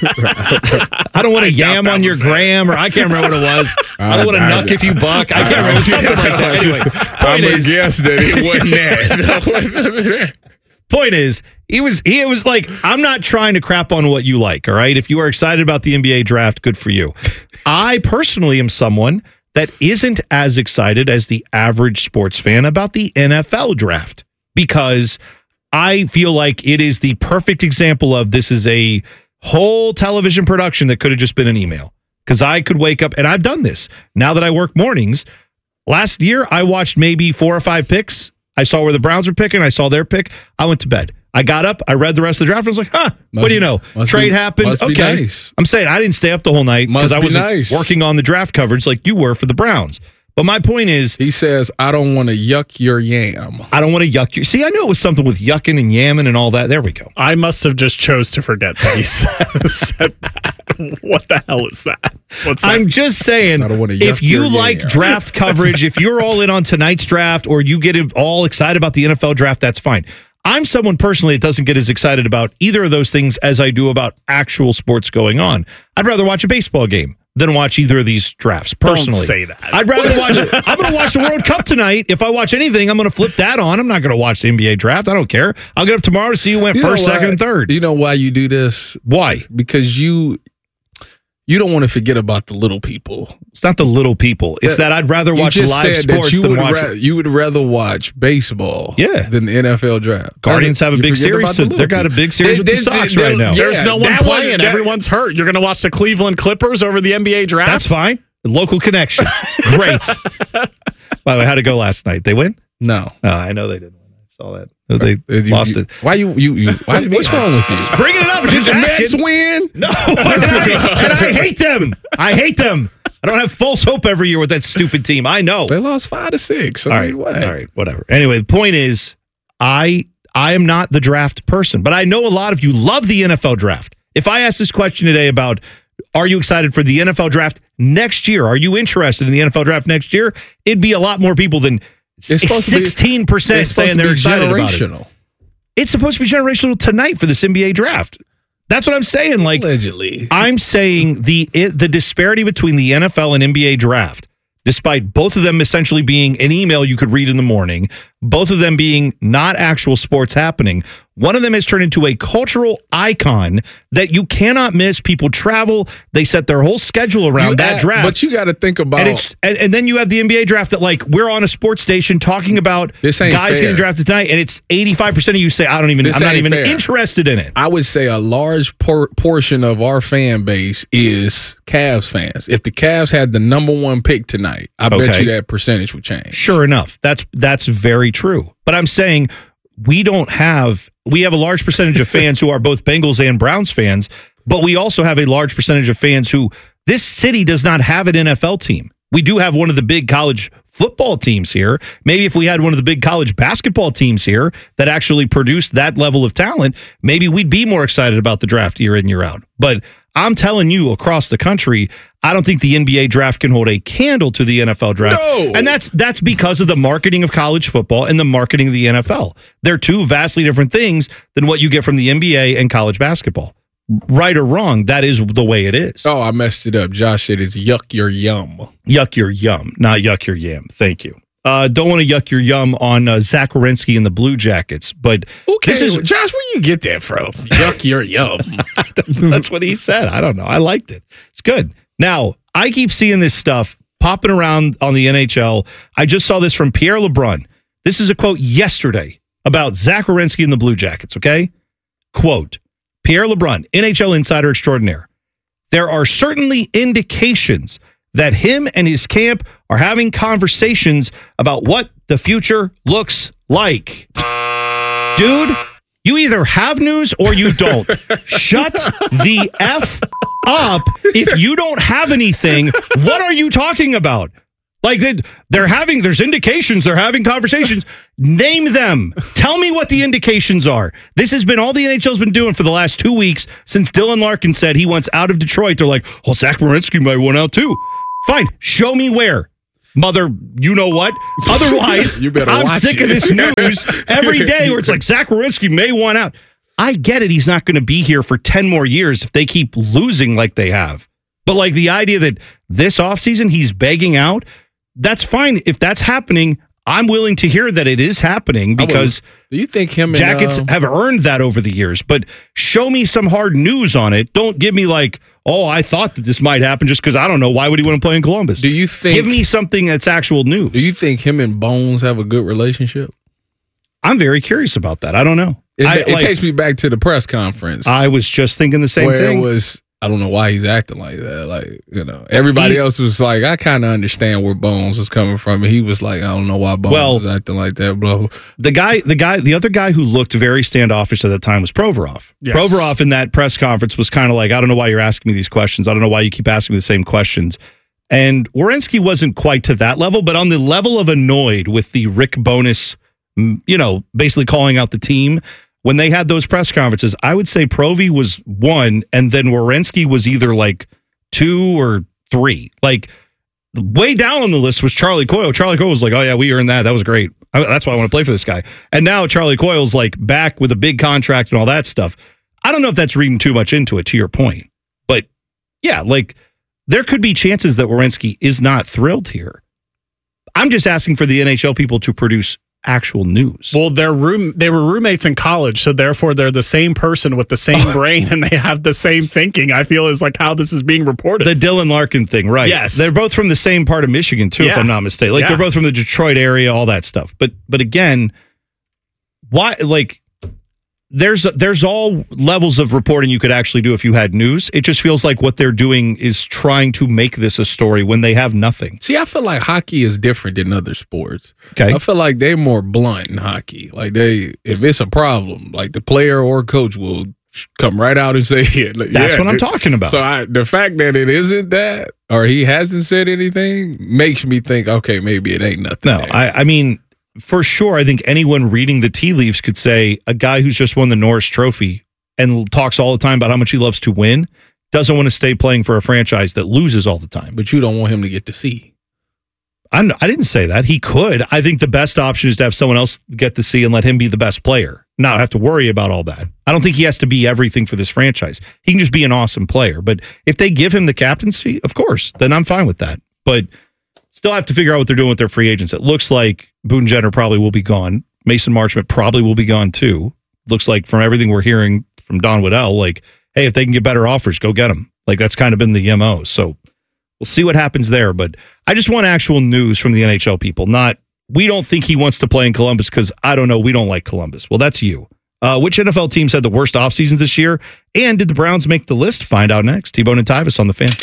to, I don't want to yam on your gram, or I can't remember what it was. I don't want to nuck if you buck. I can't remember, something like that. Anyway, I'm going to guess that it wasn't that. Point is, he was he was like, I'm not trying to crap on what you like, all right? If you are excited about the N B A draft, good for you. I personally am someone that isn't as excited as the average sports fan about the N F L draft, because I feel like it is the perfect example of this is a whole television production that could have just been an email. Because I could wake up, and I've done this. Now that I work mornings, last year I watched maybe four or five picks. I saw where the Browns were picking. I saw their pick. I went to bed. I got up. I read the rest of the draft. I was like, huh, must, what do you know? Trade be, happened. Okay. Nice. I'm saying I didn't stay up the whole night because I wasn't nice. working on the draft coverage like you were for the Browns. But my point is, he says, I don't want to yuck your yam. I don't want to yuck your. See, I knew it was something with yucking and yamming and all that. There we go. I must have just chose to forget that he said that. What the hell is that? What's that? I'm just saying, if you like yam. draft coverage, if you're all in on tonight's draft, or you get all excited about the N F L draft, that's fine. I'm someone personally that doesn't get as excited about either of those things as I do about actual sports going on. I'd rather watch a baseball game than watch either of these drafts, personally. Don't say that. I'd rather watch it. I'm going to watch the World Cup tonight. If I watch anything, I'm going to flip that on. I'm not going to watch the N B A draft. I don't care. I'll get up tomorrow to see who went you first, second, and third. You know why you do this? Why? Because you... You don't want to forget about the little people. It's not the little people. It's that, that I'd rather watch live sports than watch. Ra- you would rather watch baseball yeah. than the N F L draft. Guardians have a big series. So they've got a big series they, with they, the Sox they, right now. Yeah, There's no one playing. Was, that, Everyone's hurt. You're going to watch the Cleveland Clippers over the N B A draft? That's fine. Local connection. Great. By the way, how'd it go last night? They win? No. Uh, I know they didn't win. I saw that. They you, lost you, it. Why you you you? Why, what's wrong with you? Just bringing it up. Just Did the Mets asking. win? No, and I, and I hate them. I hate them. I don't have false hope every year with that stupid team. I know they lost five to six. All right, all right, whatever. Anyway, the point is, I I am not the draft person, but I know a lot of you love the N F L draft. If I ask this question today about, are you excited for the N F L draft next year? Are you interested in the N F L draft next year? It'd be a lot more people than sixteen percent saying they're excited about it. It's supposed to be generational tonight for this N B A draft. That's what I'm saying. Like, allegedly, I'm saying the it, the disparity between the N F L and N B A draft, despite both of them essentially being an email you could read in the morning, both of them being not actual sports happening. One of them has turned into a cultural icon that you cannot miss. People travel. They set their whole schedule around you that add, draft. But you got to think about and, it's, and, and then you have the N B A draft that, like, we're on a sports station talking about this ain't guys fair. getting drafted tonight, and it's eighty-five percent of you say, I don't even, This I'm not even fair. interested in it. I would say a large por- portion of our fan base is Cavs fans. If the Cavs had the number one pick tonight, I Okay. bet you that percentage would change. Sure enough. That's that's very true. But I'm saying we don't have we have a large percentage of fans who are both Bengals and Browns fans, but we also have a large percentage of fans who this city does not have an N F L team. We do have one of the big college football teams here. Maybe if we had one of the big college basketball teams here that actually produced that level of talent, maybe we'd be more excited about the draft year in, year out. But I'm telling you, across the country, I don't think the N B A draft can hold a candle to the N F L draft. No. And that's that's because of the marketing of college football and the marketing of the N F L. They're two vastly different things than what you get from the N B A and college basketball. Right or wrong, that is the way it is. Oh, I messed it up. Josh said it's yuck your yum. Yuck your yum, not yuck your yam. Thank you. Uh, don't want to yuck your yum on uh, Zach Werenski and the Blue Jackets, but Okay, this is Josh, where you get that from? Yuck your yum. That's what he said. I don't know. I liked it. It's good. Now, I keep seeing this stuff popping around on the N H L. I just saw this from Pierre LeBrun. This is a quote yesterday about Zach Werenski and the Blue Jackets, okay? Quote, Pierre LeBrun, N H L insider extraordinaire. There are certainly indications that him and his camp are having conversations about what the future looks like. Dude, you either have news or you don't. Shut the F up. If you don't have anything, what are you talking about? Like they're having, there's indications, they're having conversations. Name them. Tell me what the indications are. This has been all the N H L's been doing for the last two weeks since Dylan Larkin said he wants out of Detroit. They're like, oh, Zach Werenski might want out too. Fine. Show me where. Mother, you know what? Otherwise, you better I'm watch sick it. of this news every day where it's like Zach Werenski may want out. I get it. He's not going to be here for ten more years if they keep losing like they have. But like the idea that this offseason he's begging out, that's fine. If that's happening, I'm willing to hear that it is happening because do you think him and, Jackets uh, have earned that over the years. But show me some hard news on it. Don't give me like, oh, I thought that this might happen just because I don't know. Why would he want to play in Columbus? Do you think? Give me something that's actual news. Do you think him and Bones have a good relationship? I'm very curious about that. I don't know. It, I, it like, takes me back to the press conference. I was just thinking the same where thing. It was, I don't know why he's acting like that. Like, you know, everybody He- else was like, I kind of understand where Bones was coming from. And he was like, I don't know why Bones Well, is acting like that, bro. The guy, the guy, the other guy who looked very standoffish at that time was Provorov. Yes. Provorov in that press conference was kind of like, I don't know why you're asking me these questions. I don't know why you keep asking me the same questions. And Werenski wasn't quite to that level, but on the level of annoyed with the Rick Bowness, mm, you know, basically calling out the team. When they had those press conferences, I would say Provy was one, and then Werenski was either like two or three. Like way down on the list was Charlie Coyle. Charlie Coyle was like, "Oh yeah, we earned that. That was great. I, that's why I want to play for this guy." And now Charlie Coyle's like back with a big contract and all that stuff. I don't know if that's reading too much into it. To your point, but yeah, like there could be chances that Werenski is not thrilled here. I'm just asking for the N H L people to produce actual news. Well, they're room they were roommates in college, so therefore they're the same person with the same brain and they have the same thinking. I feel is like how this is being reported. The Dylan Larkin thing, right? Yes. They're both from the same part of Michigan too, if Yeah. I'm not mistaken. Like Yeah. they're both from the Detroit area, all that stuff. But but again, why like there's there's all levels of reporting you could actually do if you had news. It just feels like what they're doing is trying to make this a story when they have nothing. See, I feel like hockey is different than other sports. Okay. I feel like they're more blunt in hockey. Like they, if it's a problem, like the player or coach will come right out and say it. Like, That's yeah, what I'm it- talking about. So I, the fact that it isn't that, or he hasn't said anything, makes me think, okay, maybe it ain't nothing. No, there. I, I mean, for sure, I think anyone reading the tea leaves could say a guy who's just won the Norris Trophy and talks all the time about how much he loves to win doesn't want to stay playing for a franchise that loses all the time. But you don't want him to get to see. I'm, I didn't say that. He could. I think the best option is to have someone else get to see and let him be the best player, not have to worry about all that. I don't think he has to be everything for this franchise. He can just be an awesome player. But if they give him the captaincy, of course, then I'm fine with that. But still have to figure out what they're doing with their free agents. It looks like Boone Jenner probably will be gone. Mason Marchment probably will be gone too. Looks like from everything we're hearing from Don Waddell, like, hey, if they can get better offers, go get them. Like that's kind of been the M O. So we'll see what happens there. But I just want actual news from the N H L people, not we don't think he wants to play in Columbus because I don't know, we don't like Columbus. Well, that's you. Uh, which N F L teams had the worst off seasons this year? And did the Browns make the list? Find out next. T-Bone and Tyvis on the Fan.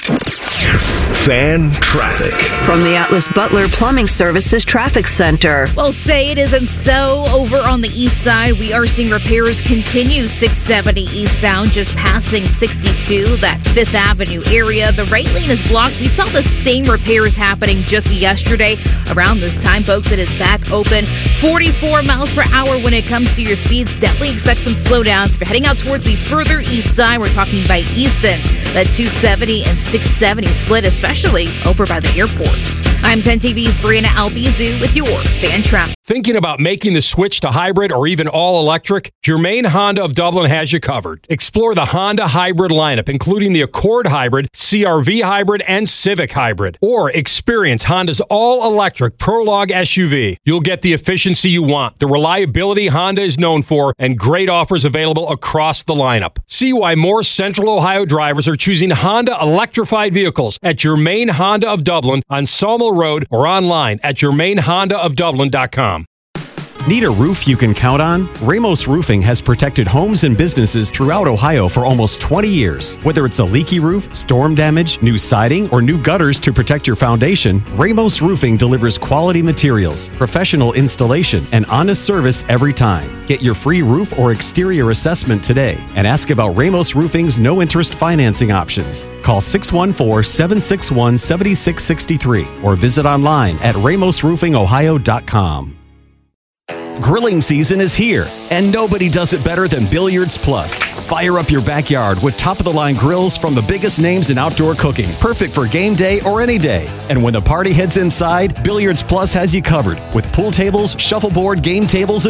Fan traffic. From the Atlas Butler Plumbing Services Traffic Center. Well, say it isn't so. Over on the east side, we are seeing repairs continue. six seventy eastbound, just passing sixty-two, that Fifth Avenue area. The right lane is blocked. We saw the same repairs happening just yesterday. Around this time, folks, it is back open. forty-four miles per hour when it comes to your speeds. Definitely expect some slowdowns. If you're heading out towards the further east side, we're talking by Easton. That two seventy and six seventy split, especially over by the airport. I'm ten T V's Brianna Albizu with your Fan Traffic. Thinking about making the switch to hybrid or even all electric? Germain Honda of Dublin has you covered. Explore the Honda hybrid lineup, including the Accord Hybrid, C R V Hybrid, and Civic Hybrid. Or experience Honda's all-electric Prologue S U V. You'll get the efficiency you want, the reliability Honda is known for, and great offers available across the lineup. See why more Central Ohio drivers are choosing Honda electrified vehicles at Germain Honda of Dublin on Sawmill Road or online at germain honda of dublin dot com. Need a roof you can count on? Ramos Roofing has protected homes and businesses throughout Ohio for almost twenty years. Whether it's a leaky roof, storm damage, new siding, or new gutters to protect your foundation, Ramos Roofing delivers quality materials, professional installation, and honest service every time. Get your free roof or exterior assessment today and ask about Ramos Roofing's no-interest financing options. Call six one four, seven six one, seven six six three or visit online at ramos roofing ohio dot com. Grilling season is here, and nobody does it better than Billiards Plus. Fire up your backyard with top-of-the-line grills from the biggest names in outdoor cooking, perfect for game day or any day. And when the party heads inside, Billiards Plus has you covered with pool tables, shuffleboard, game tables, and